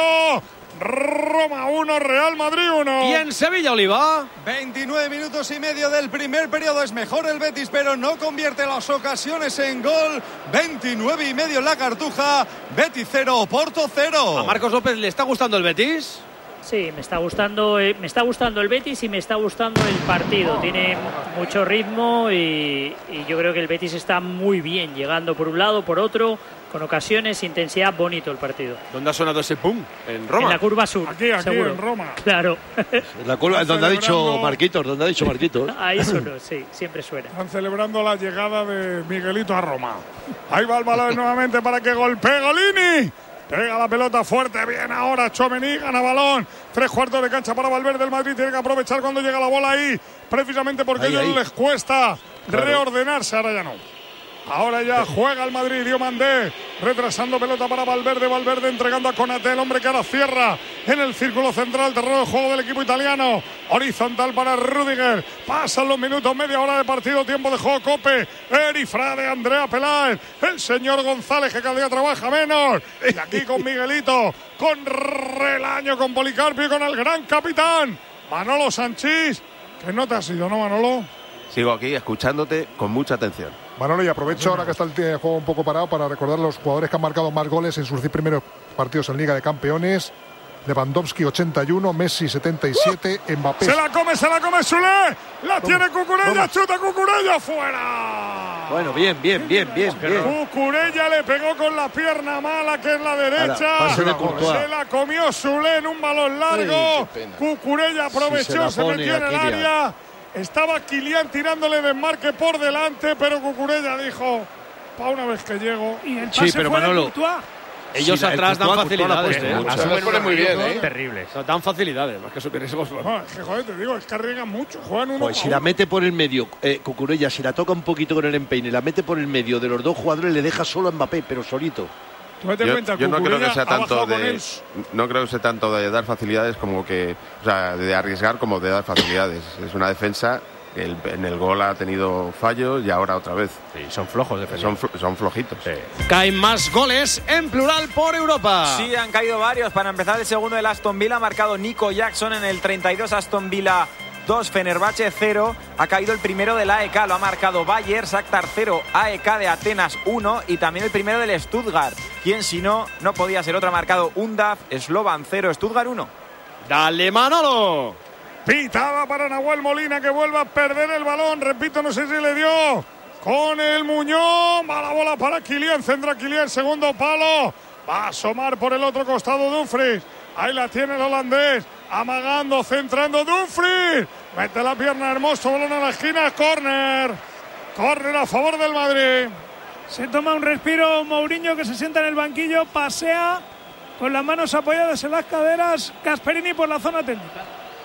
Roma uno, Real Madrid uno. Y en Sevilla, Oliva. veintinueve minutos y medio del primer periodo. Es mejor el Betis, pero no convierte las ocasiones en gol. veintinueve y medio en la Cartuja. Betis cero, Porto cero. ¿A Marcos López le está gustando el Betis? Sí, me está gustando, me está gustando el Betis y me está gustando el partido. Tiene mucho ritmo y, y yo creo que el Betis está muy bien, llegando por un lado, por otro, con ocasiones, intensidad, bonito el partido. ¿Dónde ha sonado ese pum? En Roma. En la curva sur. Aquí, aquí seguro. En Roma. Claro. En la curva, donde ha dicho Marquitos, donde ha dicho Marquitos. Ahí sonó, sí, siempre suena. Están celebrando la llegada de Miguelito a Roma. Ahí va el balón nuevamente para que golpee Golini. Pega la pelota fuerte, bien ahora Tchouaméni, gana balón. Tres cuartos de cancha para Valverde. El Madrid tiene que aprovechar cuando llega la bola ahí, precisamente porque a ellos ahí. les cuesta claro. reordenarse. Ahora ya no. Ahora ya juega el Madrid, Diomandé, retrasando pelota para Valverde, Valverde entregando a Konaté, el hombre que ahora cierra en el círculo central, terreno de juego del equipo italiano, horizontal para Rüdiger, pasan los minutos, media hora de partido, tiempo de juego, Cope, Eri Frade, Andrea Peláez, el señor González que cada día trabaja menos, y aquí con Miguelito, con Relaño, con Policarpio y con el gran capitán, Manolo Sanchís, que no te has ido, ¿no, Manolo? Sigo aquí escuchándote con mucha atención. Manolo, y aprovecho ahora que está el juego un poco parado para recordar a los jugadores que han marcado más goles en sus primeros partidos en Liga de Campeones. Lewandowski ochenta y uno, Messi setenta y siete, uh, Mbappé. Se la come, se la come Sule, la ¿Cómo? tiene Cucurella, ¿Cómo? chuta Cucurella fuera. Bueno, bien, bien, bien, bien, bien. Cucurella le pegó con la pierna mala que es la derecha. Ahora, se la comió Sule en un balón largo. Sí, Cucurella aprovechó, sí, se, se metió en el área. Estaba Kylian tirándole desmarque por delante, pero Cucurella dijo, para una vez que llego. Y el pase sí, pero fue Manolo, ellos sí, atrás dan facilidades, ¿eh? Asumen pone muy bien, ¿eh? Terribles. No, dan facilidades, más que eso que riesgos. No, es que, joder, te digo, es que arriesgan mucho. Juegan uno pues si uno. La mete por el medio, eh, Cucurella, si la toca un poquito con el empeine, la mete por el medio de los dos jugadores, le deja solo a Mbappé, pero solito. Yo, cuenta, yo no creo que sea tanto de no creo que sea tanto de dar facilidades como que, o sea, de arriesgar como de dar facilidades. Es una defensa que el, en el gol ha tenido fallos y ahora otra vez. Sí, son flojos defensores. Son, son flojitos. Sí. Caen más goles en plural por Europa. Sí, han caído varios. Para empezar, el segundo del Aston Villa ha marcado Nico Jackson en el treinta y dos, Aston Villa dos, Fenerbahce cero. Ha caído el primero del A E K, lo ha marcado Bayer, Shakhtar cero, A E K de Atenas uno y también el primero del Stuttgart. Quien si no, no podía ser otro, ha marcado Undaf, Slovan cero, Stuttgart uno. Dale, Manolo. Pitada para Nahuel Molina que vuelve a perder el balón. Repito, no sé si le dio con el Muñón. Va la bola para Kylian, centra Kylian, segundo palo. Va a asomar por el otro costado Dumfries. Ahí la tiene el holandés. Amagando, centrando Dumfries. Mete la pierna, hermoso, balón a la esquina, córner. Córner a favor del Madrid. Se toma un respiro Mourinho, que se sienta en el banquillo, pasea con las manos apoyadas en las caderas. Gasperini por la zona técnica.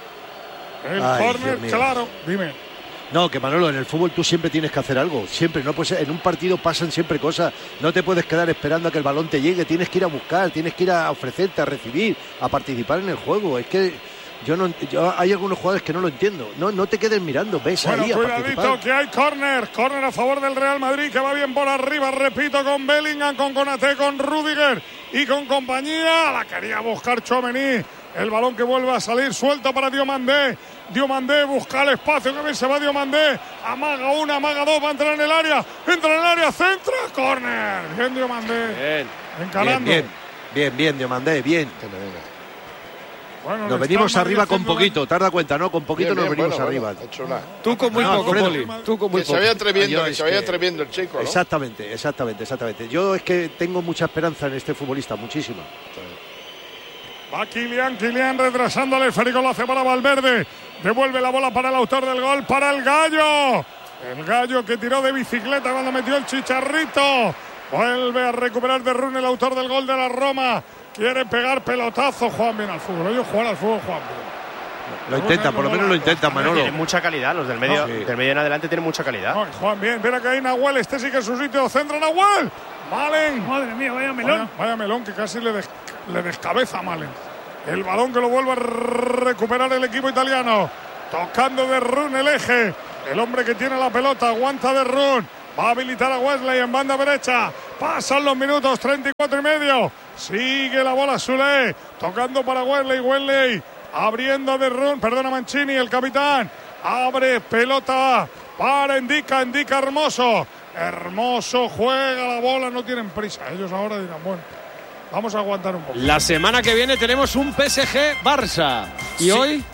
El córner, claro, dime. No, que Manolo, en el fútbol tú siempre tienes que hacer algo, siempre, no puedes, en un partido pasan siempre cosas, no te puedes quedar esperando a que el balón te llegue, tienes que ir a buscar, tienes que ir a ofrecerte, a recibir, a participar en el juego. Es que yo no, yo, hay algunos jugadores que no lo entiendo, no, no te quedes mirando, ves bueno, ahí a cuidadito participar. Que hay córner, córner a favor del Real Madrid, que va bien por arriba, repito, con Bellingham, con Konaté, con Rüdiger y con compañía. La quería buscar Tchouaméni. El balón que vuelve a salir suelto para Diomandé. Diomandé busca el espacio, que bien se va Diomandé. Amaga una, amaga dos, va a entrar en el área. Entra en el área, centra, córner. Bien Diomandé. Bien. Encarando. Bien, bien, bien Diomandé, bien. Bueno, nos venimos arriba con poquito, ¿te has dado cuenta, no? Con poquito bien, bien, nos venimos bueno, arriba. Bueno, Tú con muy no, poco, Poli. Tú con muy que poco. Se vaya atreviendo, que se vaya atreviendo el chico, ¿no? Exactamente, exactamente, exactamente. Yo es que tengo mucha esperanza en este futbolista, muchísima. Va Kylian, Kylian retrasando el esférico, lo hace para Valverde. Devuelve la bola para el autor del gol, para el Gallo. El Gallo que tiró de bicicleta cuando metió el chicharrito. Vuelve a recuperar de Rune, el autor del gol de la Roma. Quiere pegar pelotazo. Juegan bien al fútbol. Ellos juegan al fútbol, juegan bien. Lo intentan, por lo menos lo intentan, Manolo. Tienen mucha calidad, los del medio, no, sí. del medio en adelante tienen mucha calidad. No, Juan, bien, mira que hay Nahuel, este sí que es su sitio, centro Nahuel. Malen. Madre mía, vaya melón. Vaya, vaya melón que casi le, des, le descabeza a Malen. El balón que lo vuelve a recuperar el equipo italiano. Tocando de Run el eje. El hombre que tiene la pelota, aguanta de Run. Va a habilitar a Wesley en banda derecha. Pasan los minutos, treinta y cuatro y medio. Sigue la bola Sule. Tocando para Wesley, Wesley. Abriendo de Run, perdona Mancini, el capitán. Abre pelota para Indica, Indica Hermoso. Hermoso juega la bola, no tienen prisa. Ellos ahora dirán, bueno, vamos a aguantar un poco. La semana que viene tenemos un P S G Barça. ¿Y sí. hoy?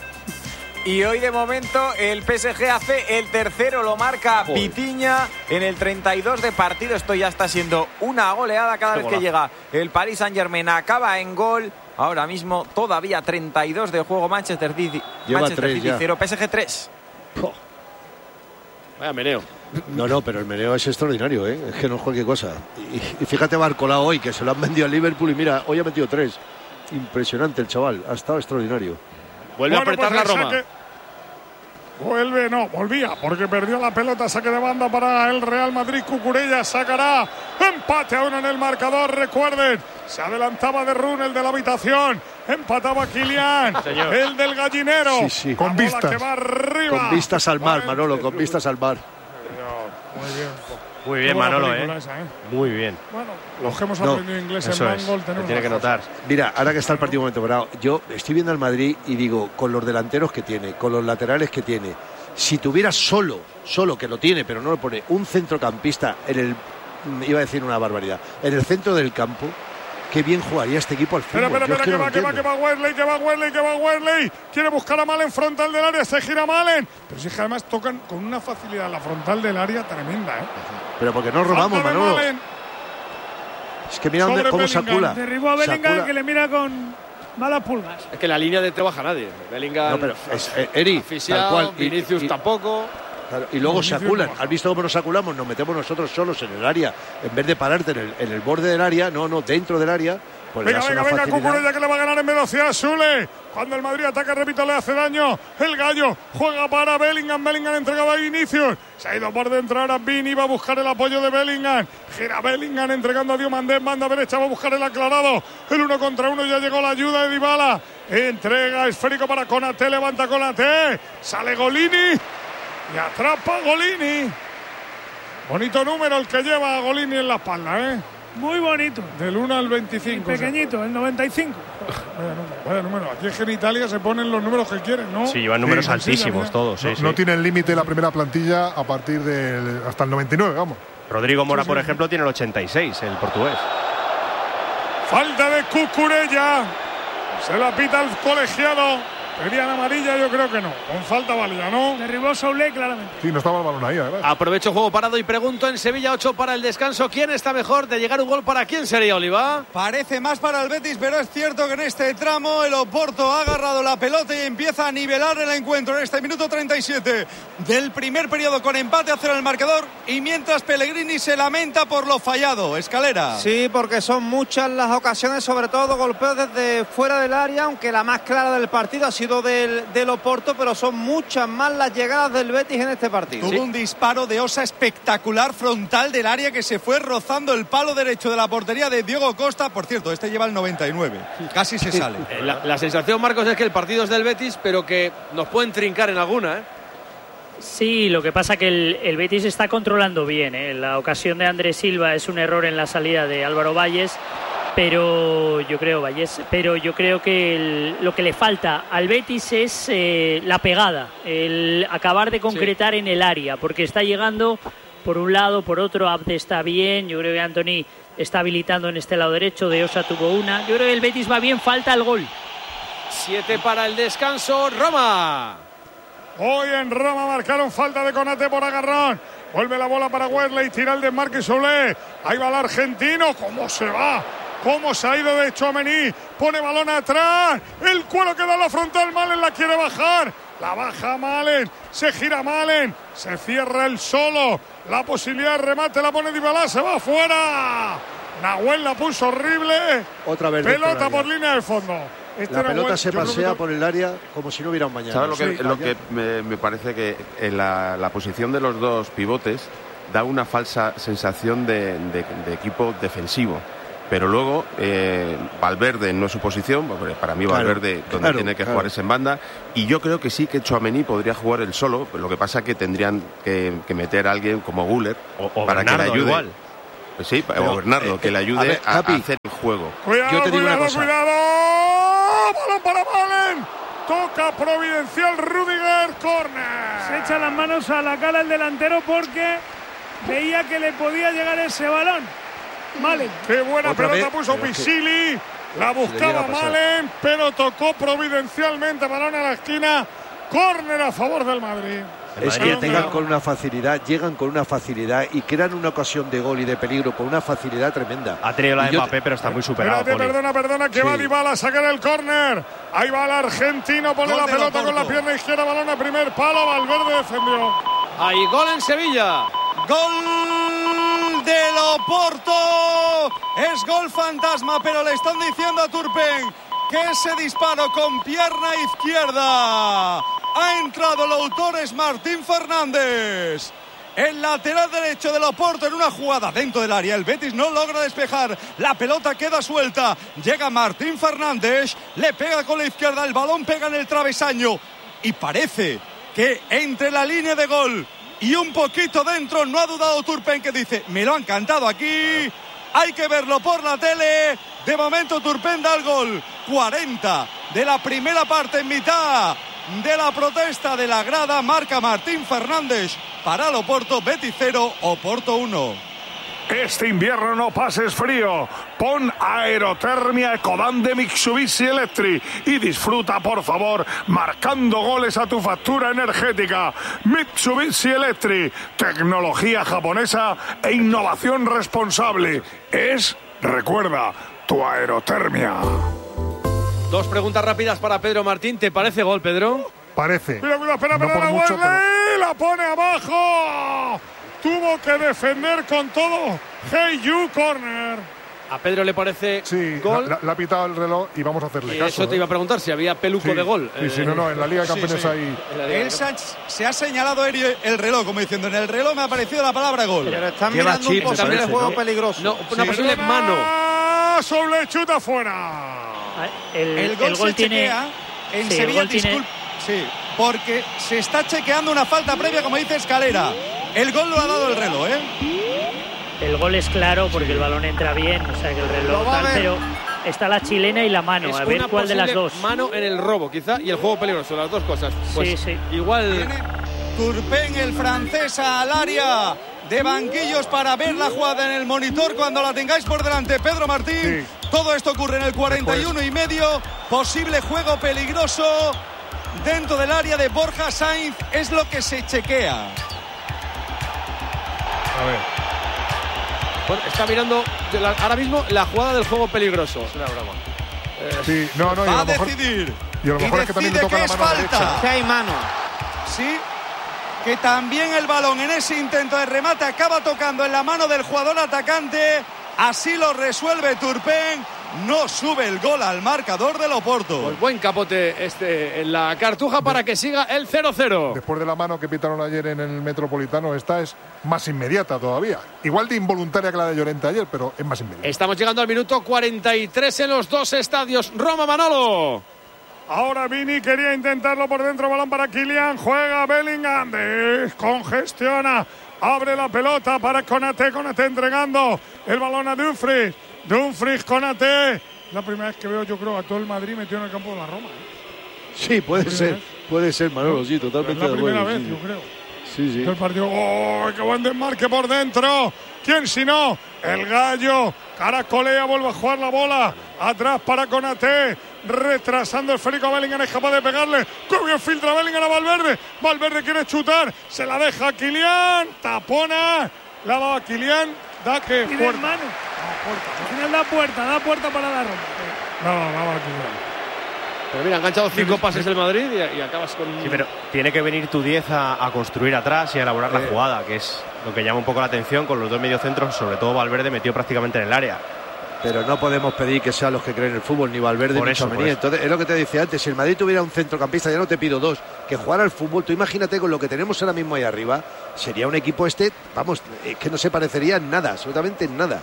Y hoy de momento el P S G hace el tercero, lo marca Joder. Pitiña en el treinta y dos de partido. Esto ya está siendo una goleada cada Qué vez golazo. que llega el Paris Saint-Germain. Acaba en gol. Ahora mismo todavía treinta y dos de juego. Manchester City, Manchester City cero, P S G tres. Oh. Vaya meneo. No, no, pero el meneo es extraordinario, ¿eh? Es que no es cualquier cosa. Y, y fíjate Barcola hoy, que se lo han vendido al Liverpool y mira, hoy ha metido tres. Impresionante el chaval, ha estado extraordinario. Vuelve bueno, a apretar pues la Roma. Saque... Vuelve, no, volvía, porque perdió la pelota, saque de banda para el Real Madrid. Cucurella sacará empate a uno en el marcador, recuerden. Se adelantaba de Run, el de la habitación. Empataba Kylian, el del gallinero. Sí, sí. Con vistas. Que va arriba. Con vistas al mar, Manolo, con vistas al mar. Muy bien. Muy bien, Manolo, ¿eh? Esa, ¿eh? Muy bien. Bueno, los que hemos aprendido no, inglés en Mangol tenemos. Tiene que notar. Mira, ahora que está el partido momento parado, yo estoy viendo al Madrid y digo, con los delanteros que tiene, con los laterales que tiene, si tuviera solo, solo que lo tiene, pero no lo pone, un centrocampista en el, iba a decir una barbaridad, en el centro del campo, qué bien jugaría este equipo al fútbol. Espera, espera, espera, que, no va, que va, que va Wesley, que va Wesley, que va Wesley. Quiere buscar a Malen frontal del área, se gira Malen. Pero si es que además tocan con una facilidad la frontal del área tremenda, ¿eh? Pero porque no robamos, Manolo. Malen. Es que mira dónde, cómo sacula. Derribó a Bellingham, que le mira con malas pulgas. Es que la línea de trabaja nadie. Bellingham, no, pero es, eh, Eri, tal cual. Vinicius y, y, tampoco. Claro, y luego se aculan. ¿Has visto cómo nos aculamos? Nos metemos nosotros solos en el área. En vez de pararte en el, en el borde del área, no, no, dentro del área. Pues venga, venga, venga, Cucurella que le va a ganar en velocidad Sule. Cuando el Madrid ataca, repito, le hace daño. El Gallo juega para Bellingham. Bellingham entregado a Vinicius. Se ha ido por dentro ahora Vini. Va a buscar el apoyo de Bellingham. Gira Bellingham entregando a Diomandé en banda derecha. Va a buscar el aclarado. El uno contra uno. Ya llegó la ayuda de Dybala. Entrega esférico para Konaté. Levanta Konaté. Sale Golini. Y atrapa Golini. Bonito número el que lleva a Golini en la espalda, ¿eh? Muy bonito. Del uno al veinticinco. Y pequeñito, o sea, el noventa y cinco. Vaya número, vaya número. Aquí en Italia se ponen los números que quieren, ¿no? Sí, llevan números sí, altísimos sí, todos. Sí, no, sí. no tienen límite la primera plantilla a partir de hasta el noventa y nueve, vamos. Rodrigo Mora, sí, por sí. ejemplo, tiene el ochenta y seis, el portugués. Falta de Cucurella. Se la pita el colegiado. ¿Pedían amarilla? Yo creo que no. Con falta válida, ¿no? Derribó Soule claramente. Sí, no estaba el balón ahí, ¿verdad? Aprovecho juego parado y pregunto en Sevilla ocho para el descanso. ¿Quién está mejor de llegar un gol para quién sería, Oliva? Parece más para el Betis, pero es cierto que en este tramo el Oporto ha agarrado la pelota y empieza a nivelar el encuentro en este minuto treinta y siete del primer periodo con empate a cero en el marcador y mientras Pellegrini se lamenta por lo fallado. Escalera. Sí, porque son muchas las ocasiones, sobre todo golpeos desde fuera del área, aunque la más clara del partido ha sido Del, del Oporto, pero son muchas más las llegadas del Betis en este partido. Tuvo ¿Sí? un disparo de Osa espectacular frontal del área que se fue rozando el palo derecho de la portería de Diego Costa. Por cierto, este lleva el noventa y nueve. Casi se sale. La, la sensación, Marcos, es que el partido es del Betis, pero que nos pueden trincar en alguna, ¿eh? Sí, lo que pasa que el, el Betis está controlando bien, ¿eh? La ocasión de Andrés Silva es un error en la salida de Álvaro Valles. Pero yo creo, Vallés, pero yo creo que el, lo que le falta al Betis es eh, la pegada, el acabar de concretar sí. en el área, porque está llegando por un lado, por otro. Abde está bien, yo creo que Antony está habilitando en este lado derecho, De Osa tuvo una, yo creo que el Betis va bien, falta el gol. Siete para el descanso, Roma. Hoy en Roma marcaron falta de Konaté por agarrón. Vuelve la bola para Wesley, tira el desmarque Soule. Ahí va el argentino, ¿cómo se va? Cómo se ha ido de Tchouaméni, pone balón atrás, el cuero que da la frontal, Malen la quiere bajar, La baja Malen, se gira Malen, se cierra el solo. La posibilidad de remate la pone Dybala, se va afuera. Nahuel la puso horrible. Otra vez. Pelota por línea de fondo. Este la pelota Nahuel, se pasea que... por el área como si no hubiera un mañana. ¿Sabes lo que, sí, lo que me, me parece que en la, la posición de los dos pivotes da una falsa sensación de, de, de equipo defensivo? Pero luego eh, Valverde no es su posición, para mí Valverde claro, donde claro, tiene que claro. jugar es en banda, y yo creo que sí que Tchouaméni podría jugar él solo, lo que pasa es que tendrían que, que meter a alguien como Güler o, o para Bernardo, que le ayude. Igual. Pues sí, Pero, o Bernardo, eh, que le ayude a, ver, a, a hacer el juego. Cuidado, yo te digo cuidado, una cosa. cuidado. Balón para Malen. Toca providencial Rudiger, córner. Se echa las manos a la cara el delantero porque veía que le podía llegar ese balón. Malen. Qué buena Otra pelota vez, puso Pisili. La buscaba Malen, pero tocó providencialmente balón a la esquina. Córner a favor del Madrid. Es que llegan con una facilidad, llegan con una facilidad y crean una ocasión de gol y de peligro con una facilidad tremenda. Ha tenido la de Mbappé, te... pero está muy superado. Espérate, perdona, perdona, que sí. va Dybala a sacar el córner. Ahí va el argentino, pone gol la pelota Oporto. Con la pierna izquierda, balón a primer palo, Valverde defendió. Ahí gol en Sevilla. Gol del Oporto. Es gol fantasma, pero le están diciendo a Turpin que ese disparo con pierna izquierda ha entrado el autor, es Martín Fernández. El lateral derecho del Oporto en una jugada dentro del área. El Betis no logra despejar. La pelota queda suelta. Llega Martín Fernández. Le pega con la izquierda. El balón pega en el travesaño. Y parece que entre la línea de gol y un poquito dentro no ha dudado Turpin, que dice: me lo han cantado aquí. Hay que verlo por la tele. De momento Turpin da el gol. cuarenta de la primera parte, en mitad de la protesta de la grada. Marca Martín Fernández para el Oporto. Betis cero, Oporto uno. Este invierno no pases frío. Pon aerotermia Ecodan de Mitsubishi Electric y disfruta, por favor, marcando goles a tu factura energética. Mitsubishi Electric, tecnología japonesa e innovación responsable. Es, recuerda, tu aerotermia. Dos preguntas rápidas para Pedro Martín. ¿Te parece gol, Pedro? Parece. Cuidado, cuidado, espera, no espera, por mucho, pero... la pone abajo. Tuvo que defender con todo. Hey you, corner. ¿A Pedro le parece sí, gol? Le ha pitado el reloj y vamos a hacerle y caso. Eso te ¿eh? iba a preguntar, si había peluco sí, de gol. Sí, eh, sí, no, no, en la Liga de Campeones sí, sí. hay... El Sánchez se ha señalado el reloj, como diciendo, en el reloj me ha aparecido la palabra gol. Pero están Lleva mirando chip, un posible parece, juego ¿no? peligroso. No, una sí. posible mano. Sobre chuta fuera. El, el gol, el gol se tiene... chequea. En sí, Sevilla, disculpa. Tiene... Sí, porque se está chequeando una falta previa, como dice Escalera. El gol lo ha dado el reloj, ¿eh? El gol es claro porque el balón entra bien, o sea que el reloj tal, pero está la chilena y la mano, es a ver cuál de las dos. Mano en el robo, quizá, y el juego peligroso, las dos cosas. Pues sí, sí. Igual. Tiene Turpin, el francés, al área de banquillos para ver la jugada en el monitor cuando la tengáis por delante. Pedro Martín, sí. Todo esto ocurre en el cuarenta y uno y medio. Posible juego peligroso dentro del área de Borja Sainz, es lo que se chequea. A ver. Bueno, está mirando la, ahora mismo la jugada del juego peligroso. Es una broma. Eh, sí, no, no, y va a lo mejor, decidir. Y a lo mejor y es que también le toca que la es mano falta. derecha. Que hay mano. Sí, que también el balón en ese intento de remate acaba tocando en la mano del jugador atacante. Así lo resuelve Turpin. No sube el gol al marcador del Oporto. Pues buen capote este en la Cartuja para que siga el cero cero. Después de la mano que pitaron ayer en el Metropolitano, esta es más inmediata todavía. Igual de involuntaria que la de Llorente ayer, pero es más inmediata. Estamos llegando al minuto cuarenta y tres en los dos estadios. Roma, Manolo. Ahora Vini quería intentarlo por dentro, balón para Kylian, juega Bellingham, descongestiona, abre la pelota para Konaté, Konaté entregando el balón a Dumfries. Dumfries, Konaté. La primera vez que veo, yo creo, a todo el Madrid metido en el campo de la Roma. ¿eh? Sí, puede ser, vez. puede ser, Manolo, sí, totalmente. Es la primera bueno, vez, sí. yo creo. Sí, sí. El partido, ¡oh, qué buen desmarque por dentro! ¿Quién si no? El Gallo, caracolea, vuelve a jugar la bola. Atrás para Konaté, retrasando el esférico. Bellingham es capaz de pegarle. ¡Qué bien filtra Bellingham a Valverde! Valverde quiere chutar, se la deja a Kylian, tapona, la va a Kylian, da que puerta. Mano. Al final da puerta, da puerta para la Roma. No, no, va a Kylian. Pero mira, ha enganchado cinco pases del Madrid y, y acabas con... Sí, pero tiene que venir tu diez a, a construir atrás y a elaborar eh. la jugada, que es lo que llama un poco la atención con los dos mediocentros, sobre todo Valverde metido prácticamente en el área. Pero no podemos pedir que sean los que creen en el fútbol, ni Valverde por ni eso, Tchouaméni. Entonces, es lo que te decía antes, si el Madrid tuviera un centrocampista, ya no te pido dos, que jugara al fútbol, tú imagínate con lo que tenemos ahora mismo ahí arriba, sería un equipo este, vamos, es que no se parecería en nada, absolutamente en nada.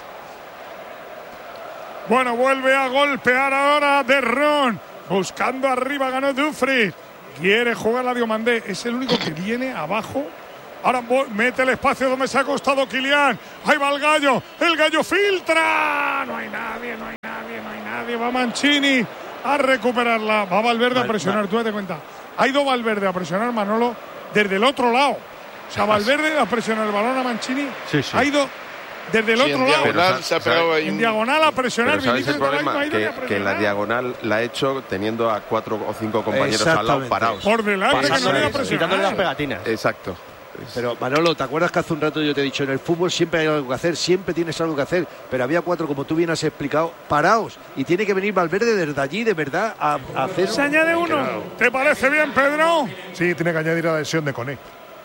Bueno, vuelve a golpear ahora De Ron, buscando arriba, ganó Dumfries, quiere jugar la Diomandé, es el único que viene abajo. Ahora mete el espacio donde se ha acostado Kylian. Ahí va el gallo. El gallo filtra. No hay nadie, no hay nadie, no hay nadie. Va Mancini a recuperarla. Va Valverde a presionar. Tú date cuenta. Ha ido Valverde a presionar, Manolo, desde el otro lado. O sea, Valverde a presionar el balón a Mancini. Sí, sí. Ha ido desde el sí, otro en lado. Diagonal, se ha pegado ahí en un... diagonal a presionar. Pero ¿sabes el problema? Que, que en la diagonal la ha hecho teniendo a cuatro o cinco compañeros al lado parados. Por delante, que no le ha presionado. Quitándole las pegatinas. Exacto. Pero Manolo, ¿te acuerdas que hace un rato yo te he dicho, en el fútbol siempre hay algo que hacer, siempre tienes algo que hacer, pero había cuatro, como tú bien has explicado, paraos, y tiene que venir Valverde desde allí, de verdad, a, a hacer... Se añade uno. ¿Te parece bien, Pedro? Sí, tiene que añadir a la lesión de Koné.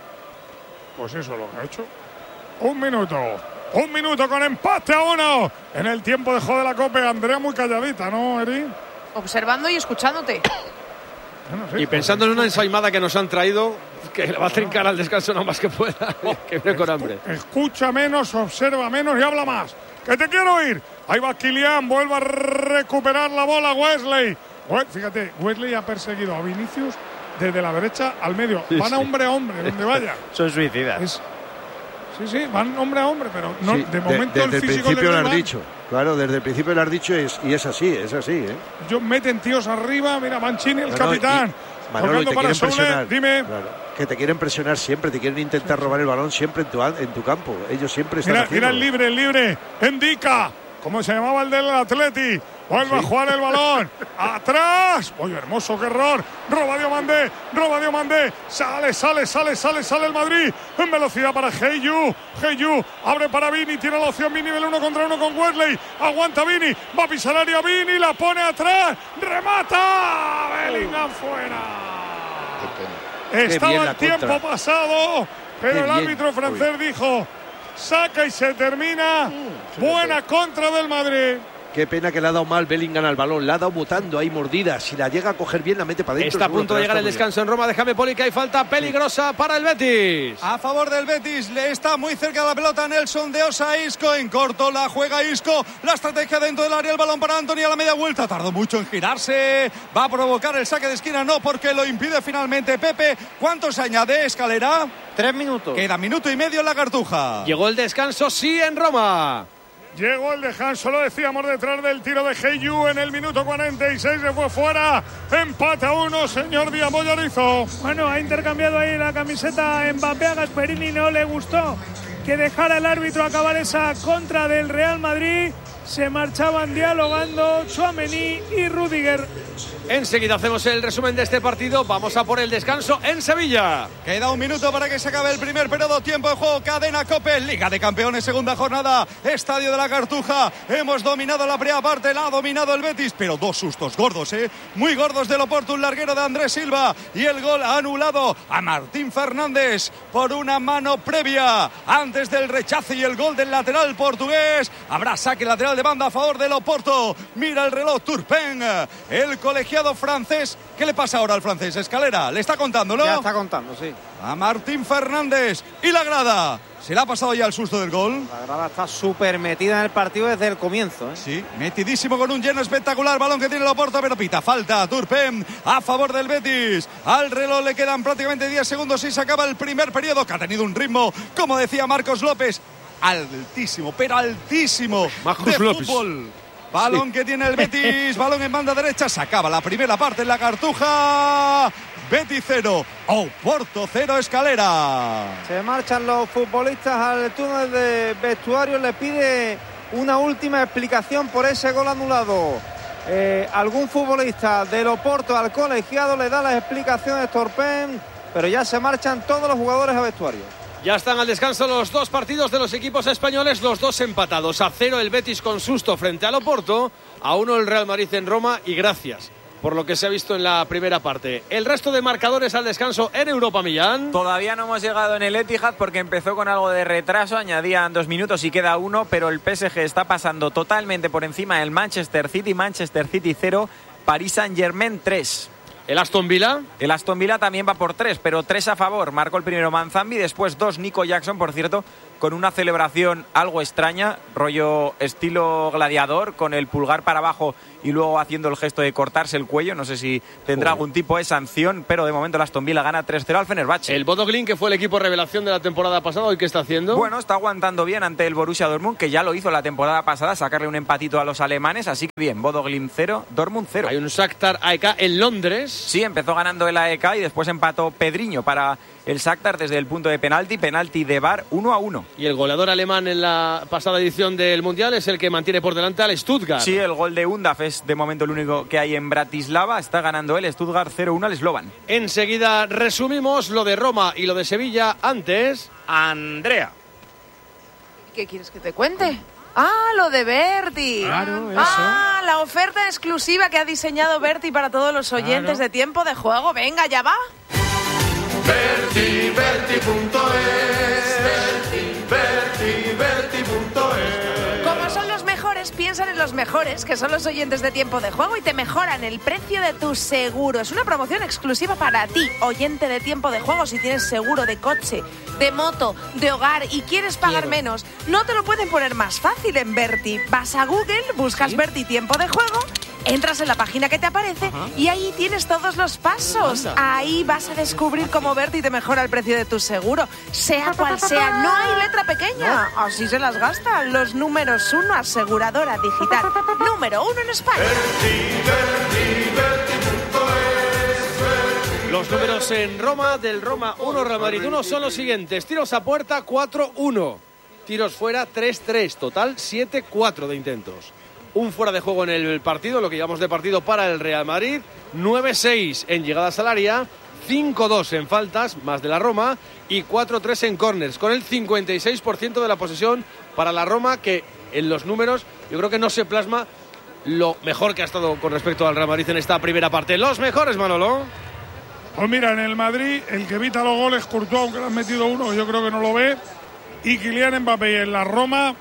Pues eso lo que ha hecho. Un minuto, un minuto con empate a uno, en el tiempo de juego de la Copa. Andrea muy calladita, ¿no, Eri? Observando y escuchándote. Bueno, sí, y pensando en una ensaimada que nos han traído, que le va a trincar al descanso nada más que pueda, que viene con hambre. Escucha menos, observa menos y habla más. ¡Que te quiero oír! Ahí va Kylian, vuelve a recuperar la bola Wesley. Fíjate, Wesley ha perseguido a Vinicius desde la derecha al medio. Sí, van sí. a hombre a hombre, donde vaya. Son suicidas. Es... Sí, sí, van hombre a hombre, pero no, Sí, de momento de, el desde el físico principio le lo has va. dicho. Claro, desde el principio lo has dicho es, y es así, es así, ¿eh? Yo meten tíos arriba, mira, Mancini, el No, no, capitán. y, Manolo, y tocando te para quieren Soule, presionar. dime. Claro, que te quieren presionar siempre, te quieren intentar robar el balón siempre en tu, en tu campo. Ellos siempre están Mira, haciendo. mira el libre, el libre. Indica, como se llamaba el del Atleti. Vuelve a jugar el balón. Atrás. Oye, hermoso, qué error. Roba Diomandé, roba Diomandé. Sale, sale, sale, sale, sale el Madrid. En velocidad para Heyu. Heyu abre para Vini. Tiene la opción Vini del uno contra uno con Wesley. Aguanta Vini. Va a pisar área Vini. La pone atrás. Remata. Bellingham fuera. Estaba el tiempo contra. pasado. Pero Qué el bien. árbitro francés Uy. dijo: saca y se termina. Buena contra del Madrid. Qué pena que le ha dado mal Bellingham al balón, le ha dado botando ahí mordida. Si la llega a coger bien, la mete para adentro. Está a punto de llegar el descanso en Roma. Déjame, Poli, que hay falta peligrosa sí. para el Betis. A favor del Betis, le está muy cerca de la pelota Nelson de Osa. Isco en corto, la juega Isco. La estrategia dentro del área, el balón para Antony a la media vuelta. Tardó mucho en girarse. Va a provocar el saque de esquina, no, porque lo impide finalmente Pepe. ¿Cuánto se añade, Escalera? Tres minutos. Queda minuto y medio en la Cartuja. Llegó el descanso, sí, en Roma. Llegó el descanso, lo decíamos, detrás del tiro de Heyu en el minuto cuarenta y seis, se fue fuera. Empate a uno, señor Díaz Mollarizo. Bueno, ha intercambiado ahí la camiseta Mbappé. A Gasperini no le gustó que dejara el árbitro acabar esa contra del Real Madrid. Se marchaban dialogando Tchouaméni y Rüdiger. Enseguida hacemos el resumen de este partido. Vamos a por el descanso en Sevilla. Queda un minuto para que se acabe el primer periodo. Tiempo de juego, Cadena COPE, Liga de Campeones, segunda jornada, Estadio de la Cartuja. Hemos dominado la primera parte, la ha dominado el Betis, pero dos sustos gordos, ¿eh? Muy gordos del Oporto, un larguero de Andrés Silva y el gol anulado a Martín Fernández por una mano previa antes del rechace y el gol del lateral portugués. Habrá saque lateral de banda a favor del Oporto. Mira el reloj, Turpin, el colegiado francés. ¿Qué le pasa ahora al francés? Escalera, le está contando, ¿no? Ya está contando, sí. A Martín Fernández y la grada. ¿Se le ha pasado ya el susto del gol? La grada está súper metida en el partido desde el comienzo, ¿eh? Sí, metidísimo con un lleno espectacular. Balón que tiene el Oporto, pero pita falta. Turpin a favor del Betis. Al reloj le quedan prácticamente diez segundos y se acaba el primer periodo, que ha tenido un ritmo, como decía Marcos López, altísimo, pero altísimo Marcos de López. fútbol. Balón sí. que tiene el Betis, balón en banda derecha. Se acaba la primera parte en la Cartuja. Betis cero, Oporto cero, Escalera. Se marchan los futbolistas al túnel de vestuario. Le pide una última explicación por ese gol anulado. Eh, algún futbolista del Oporto al colegiado le da las explicaciones Turpin, pero ya se marchan todos los jugadores a vestuario. Ya están al descanso los dos partidos de los equipos españoles, los dos empatados. A cero el Betis con susto frente al Oporto, a uno el Real Madrid en Roma y gracias por lo que se ha visto en la primera parte. El resto de marcadores al descanso en Europa, Millán. Todavía no hemos llegado en el Etihad porque empezó con algo de retraso, añadían dos minutos y queda uno, pero el P S G está pasando totalmente por encima del Manchester City. Manchester City cero, Paris Saint-Germain tres. ¿El Aston Villa? El Aston Villa también va por tres, pero tres a favor. Marcó el primero Manzambi, después dos Nico Jackson, por cierto, con una celebración algo extraña, rollo estilo gladiador, con el pulgar para abajo y luego haciendo el gesto de cortarse el cuello. No sé si tendrá oh. algún tipo de sanción, pero de momento el Aston Villa gana tres cero al Fenerbahce. El Bodo Glimt, que fue el equipo revelación de la temporada pasada, ¿hoy qué está haciendo? Bueno, está aguantando bien ante el Borussia Dortmund, que ya lo hizo la temporada pasada, sacarle un empatito a los alemanes, así que bien, Bodo Glimt cero, Dortmund cero. Hay un Shakhtar A E K en Londres. Sí, empezó ganando el A E K y después empató Pedriño para el Shakhtar desde el punto de penalti, penalti de V A R uno a uno. Y el goleador alemán en la pasada edición del Mundial es el que mantiene por delante al Stuttgart. Sí, el gol de Undaf es de momento el único que hay en Bratislava. Está ganando el Stuttgart cero uno al Slovan. Enseguida resumimos lo de Roma y lo de Sevilla. Antes, Andrea. ¿Qué quieres que te cuente? Ah, lo de Berti. Claro, eso. Ah, la oferta exclusiva que ha diseñado Berti para todos los oyentes claro. de Tiempo de Juego. Venga, ya va. Berti, Berti punto es, Berti, Berti, Berti punto es. Como son los mejores, piensan en los mejores, que son los oyentes de Tiempo de Juego, y te mejoran el precio de tu seguro. Es una promoción exclusiva para ti, oyente de Tiempo de Juego. Si tienes seguro de coche, de moto, de hogar y quieres pagar Quiero. menos, no te lo pueden poner más fácil en Berti. Vas a Google, buscas ¿Sí? Berti Tiempo de Juego, entras en la página que te aparece Ajá. y ahí tienes todos los pasos. Anda. Ahí vas a descubrir cómo Berti te mejora el precio de tu seguro, sea cual sea. No hay letra pequeña. No. Así se las gasta. Los números uno, aseguradora digital. Número uno en España. Berti, Berti, Berti punto es, Berti. Los números en Roma, del Roma uno, Real Madrid uno, son los siguientes. Tiros a puerta cuatro uno. Tiros fuera tres tres. Total siete cuatro de intentos. Un fuera de juego en el partido, lo que llamamos de partido para el Real Madrid. nueve seis en llegadas al área, cinco dos en faltas, más de la Roma, y cuatro tres en córners, con el cincuenta y seis por ciento de la posesión para la Roma, que en los números yo creo que no se plasma lo mejor que ha estado con respecto al Real Madrid en esta primera parte. Los mejores, Manolo. Pues mira, en el Madrid, el que evita los goles, Courtois, aunque le han metido uno, yo creo que no lo ve, y Kylian Mbappé. Y en la Roma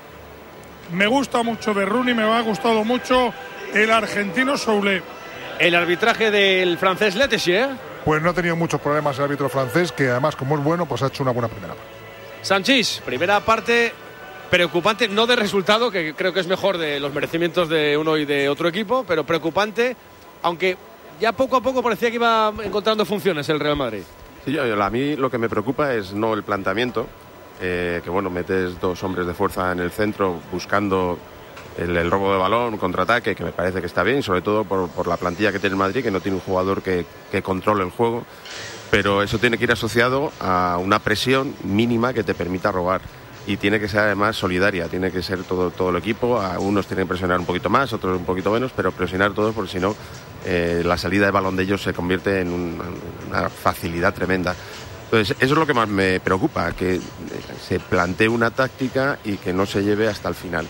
me gusta mucho de Rooney, me ha gustado mucho el argentino Soulé. El arbitraje del francés Letessier. Pues no ha tenido muchos problemas el árbitro francés, que además, como es bueno, pues ha hecho una buena primera parte. Sanchís, primera parte preocupante, no de resultado, que creo que es mejor de los merecimientos de uno y de otro equipo, pero preocupante, aunque ya poco a poco parecía que iba encontrando funciones el Real Madrid. Sí, yo, a mí lo que me preocupa es no el planteamiento, eh, que bueno, metes dos hombres de fuerza en el centro buscando el, el robo de balón, contraataque, que me parece que está bien, sobre todo por, por la plantilla que tiene el Madrid, que no tiene un jugador que, que controle el juego, pero eso tiene que ir asociado a una presión mínima que te permita robar. Y tiene que ser además solidaria, tiene que ser todo, todo el equipo. A unos tienen que presionar un poquito más, otros un poquito menos, pero presionar todos, porque si no, eh, la salida de balón de ellos se convierte en un, una facilidad tremenda. Entonces, eso es lo que más me preocupa, que se plantee una táctica y que no se lleve hasta el final.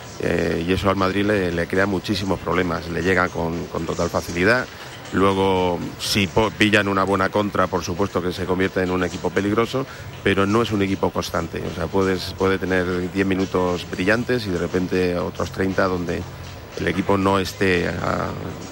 Eh, y eso al Madrid le, le crea muchísimos problemas, le llega con, con total facilidad. Luego, si pillan una buena contra, por supuesto que se convierte en un equipo peligroso, pero no es un equipo constante. O sea, puedes, puede tener diez minutos brillantes y de repente otros treinta donde el equipo no esté a,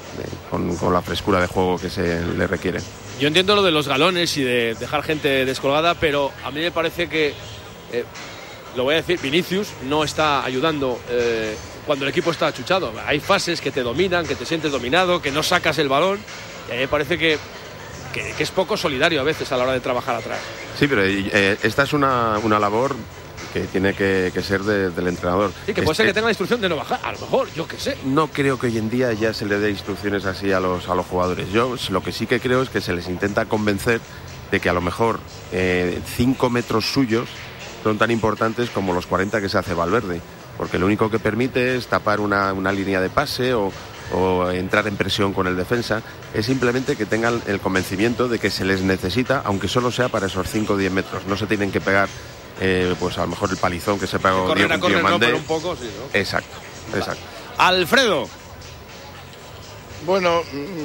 con, con la frescura de juego que se le requiere. Yo entiendo lo de los galones y de dejar gente descolgada, pero a mí me parece que, eh, lo voy a decir, Vinicius no está ayudando eh, cuando el equipo está achuchado. Hay fases que te dominan, que te sientes dominado, que no sacas el balón. Y a mí me parece que, que, que es poco solidario a veces a la hora de trabajar atrás. Sí, pero eh, esta es una, una labor que tiene que, que ser de, del entrenador. Y que puede ser que tenga la instrucción de no bajar, a lo mejor, yo qué sé. No creo que hoy en día ya se le dé instrucciones así a los, a los jugadores. Yo lo que sí que creo es que se les intenta convencer de que a lo mejor eh, cinco metros suyos son tan importantes como los cuarenta que se hace Valverde, porque lo único que permite es tapar una, una línea de pase o, o entrar en presión con el defensa. Es simplemente que tengan el convencimiento de que se les necesita, aunque solo sea para esos cinco o diez metros. No se tienen que pegar eh, pues a lo mejor el palizón que se pegó Diego Mandé. No, un poco, sí, ¿no? Exacto, exacto. Alfredo. Bueno,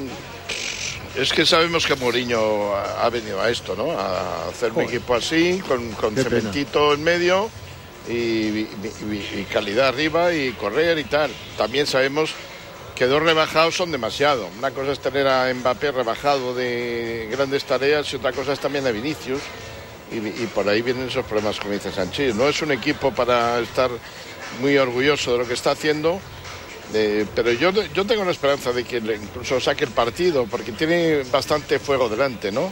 es que sabemos que Mourinho ha venido a esto, ¿no? A hacer un equipo así, con, con cementito en medio y, y, y, y calidad arriba y correr y tal. También sabemos que dos rebajados son demasiado. Una cosa es tener a Mbappé rebajado de grandes tareas y otra cosa es también a Vinicius. Y, y por ahí vienen esos problemas, como dice Sanchís. No es un equipo para estar muy orgulloso de lo que está haciendo, eh, pero yo, yo tengo la esperanza de que incluso saque el partido, porque tiene bastante fuego delante, ¿no?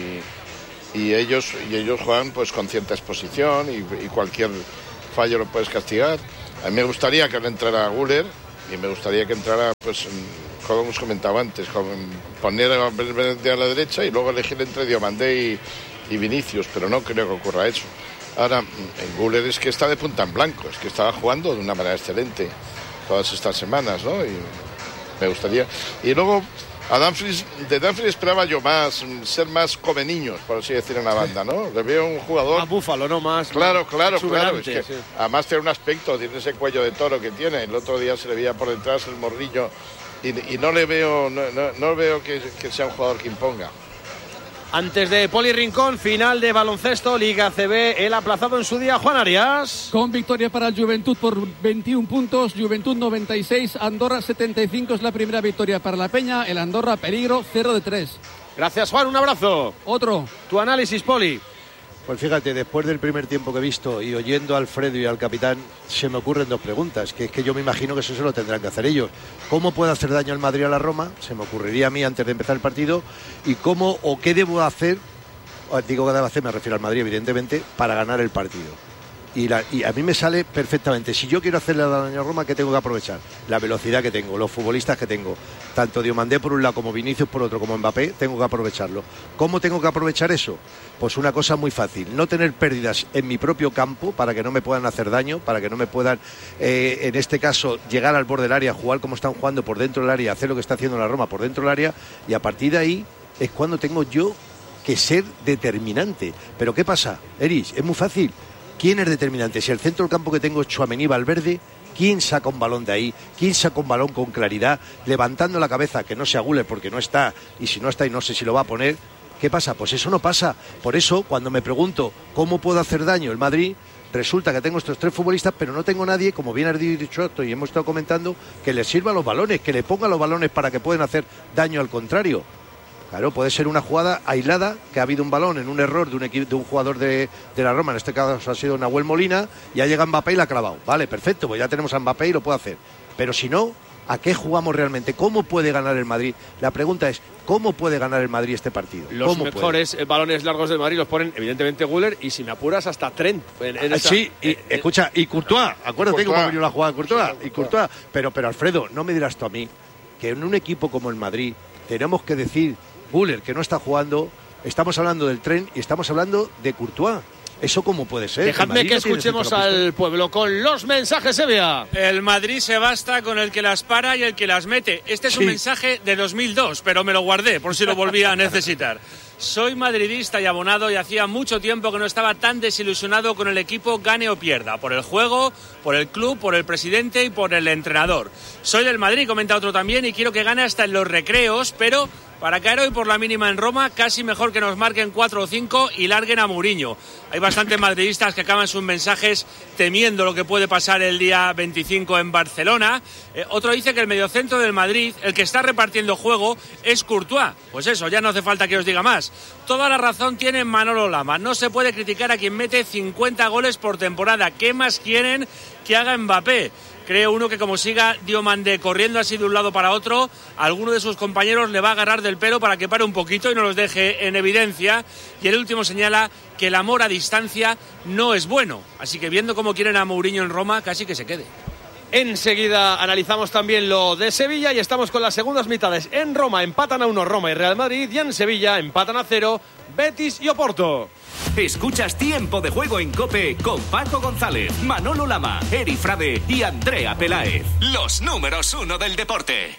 Y, y, ellos, y ellos juegan pues con cierta exposición y, y cualquier fallo lo puedes castigar. A mí me gustaría que no entrara Güler y me gustaría que entrara, pues, como hemos comentado antes, con poner a Valverde a la derecha y luego elegir entre Diomandé y y Vinicius, pero no creo que ocurra eso. Ahora, en Güler es que está de punta en blanco, es que estaba jugando de una manera excelente todas estas semanas, ¿no? Y me gustaría. Y luego, a Dumfries, de Dumfries esperaba yo más, ser más come niños, por así decir, en la banda, ¿no? Le veo un jugador. A Búfalo, no más. Claro, claro, claro. Es que, sí. Además tiene un aspecto, tiene ese cuello de toro que tiene. El otro día se le veía por detrás el morrillo y, y no le veo, no, no, no veo que, que sea un jugador que imponga. Antes de Poli Rincón, final de baloncesto, Liga C B, el aplazado en su día, Juan Arias. Con victoria para el Juventud por veintiún puntos, Juventud noventa y seis, Andorra setenta y cinco, es la primera victoria para la Peña, el Andorra peligro cero de tres. Gracias, Juan, un abrazo. Otro. Tu análisis, Poli. Pues fíjate, después del primer tiempo que he visto y oyendo a Alfredo y al capitán, se me ocurren dos preguntas, que es que yo me imagino que eso se lo tendrán que hacer ellos. ¿Cómo puede hacer daño el Madrid a la Roma? Se me ocurriría a mí antes de empezar el partido. ¿Y cómo o qué debo hacer? Digo que debo hacer, me refiero al Madrid, evidentemente, para ganar el partido. Y, la, y a mí me sale perfectamente. Si yo quiero hacerle daño a Roma, ¿qué tengo que aprovechar? La velocidad que tengo, los futbolistas que tengo. Tanto Diomandé por un lado como Vinicius por otro, como Mbappé, tengo que aprovecharlo. ¿Cómo tengo que aprovechar eso? Pues una cosa muy fácil. No tener pérdidas en mi propio campo para que no me puedan hacer daño, para que no me puedan, eh, en este caso, llegar al borde del área, jugar como están jugando por dentro del área, hacer lo que está haciendo la Roma por dentro del área. Y a partir de ahí es cuando tengo yo que ser determinante. ¿Pero qué pasa, Eris? Es muy fácil. ¿Quién es determinante? Si el centro del campo que tengo es Tchouaméni, Valverde, ¿quién saca un balón de ahí? ¿Quién saca un balón con claridad, levantando la cabeza, que no se agule porque no está, y si no está y no sé si lo va a poner? ¿Qué pasa? Pues eso no pasa. Por eso, cuando me pregunto cómo puedo hacer daño el Madrid, resulta que tengo estos tres futbolistas, pero no tengo nadie, como bien has dicho y hemos estado comentando, que les sirva los balones, que le ponga los balones para que puedan hacer daño al contrario. Claro, puede ser una jugada aislada, que ha habido un balón en un error de un, equipo, de un jugador de, de la Roma, en este caso ha sido Nahuel Molina, ya llega Mbappé y la ha clavado. Vale, perfecto, pues ya tenemos a Mbappé y lo puede hacer. Pero si no, ¿a qué jugamos realmente? ¿Cómo puede ganar el Madrid? La pregunta es, ¿cómo puede ganar el Madrid este partido? Los mejores puede? balones largos del Madrid los ponen, evidentemente, Güler y, si me apuras, hasta Trent. En, en esa, sí, y, en, escucha, y Courtois, acuérdate cómo ha venido la jugada de Courtois, sí, y Courtois. Pero, pero, Alfredo, no me dirás tú a mí que en un equipo como el Madrid tenemos que decir, Güler, que no está jugando, estamos hablando del Tren y estamos hablando de Courtois. ¿Eso cómo puede ser? Dejadme que escuchemos al pueblo con los mensajes, Sevilla. El Madrid se basta con el que las para y el que las mete. Este es sí. un mensaje de dos mil dos, pero me lo guardé por si lo volvía a necesitar. Soy madridista y abonado y hacía mucho tiempo que no estaba tan desilusionado con el equipo, gane o pierda, por el juego, por el club, por el presidente y por el entrenador. Soy del Madrid, comenta otro también, y quiero que gane hasta en los recreos, pero para caer hoy por la mínima en Roma, casi mejor que nos marquen cuatro o cinco y larguen a Mourinho. Hay bastantes madridistas que acaban sus mensajes temiendo lo que puede pasar el día veinticinco en Barcelona. Eh, otro dice que el mediocentro del Madrid, el que está repartiendo juego, es Courtois. Pues eso, ya no hace falta que os diga más. Toda la razón tiene Manolo Lama. No se puede criticar a quien mete cincuenta goles por temporada. ¿Qué más quieren que haga Mbappé? Creo uno que como siga Diomandé corriendo así de un lado para otro, alguno de sus compañeros le va a agarrar del pelo para que pare un poquito y no los deje en evidencia. Y el último señala que el amor a distancia no es bueno. Así que viendo cómo quieren a Mourinho en Roma, casi que se quede. Enseguida analizamos también lo de Sevilla y estamos con las segundas mitades. En Roma empatan a uno Roma y Real Madrid, y en Sevilla empatan a cero Betis y Oporto. Escuchas Tiempo de Juego en COPE con Paco González, Manolo Lama, Eri Frade y Andrea Peláez. Los números uno del deporte.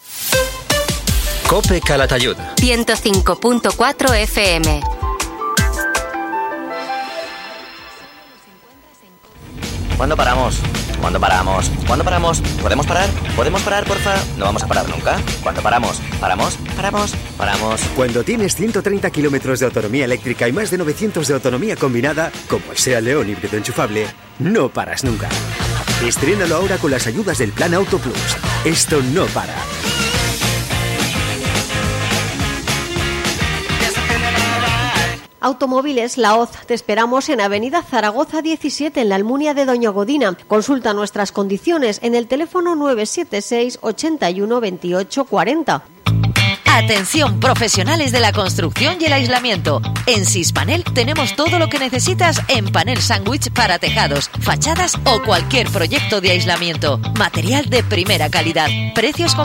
COPE Calatayud. ciento cinco punto cuatro F M. ¿Cuándo paramos? ¿Cuándo paramos? ¿Cuándo paramos? ¿Podemos parar? ¿Podemos parar, porfa? No vamos a parar nunca. ¿Cuándo paramos? ¿Paramos? ¿Paramos? ¿Paramos? Cuando tienes ciento treinta kilómetros de autonomía eléctrica y más de novecientos de autonomía combinada, como el SEAT León híbrido enchufable, no paras nunca. Estrénalo ahora con las ayudas del Plan Auto Plus. Esto no para. Automóviles La Hoz. Te esperamos en Avenida Zaragoza diecisiete, en la Almunia de Doña Godina. Consulta nuestras condiciones en el teléfono nueve siete seis, ochenta y uno, veintiocho, cuarenta. Atención, profesionales de la construcción y el aislamiento. En Sispanel tenemos todo lo que necesitas en panel sándwich para tejados, fachadas o cualquier proyecto de aislamiento. Material de primera calidad. Precios competitivos.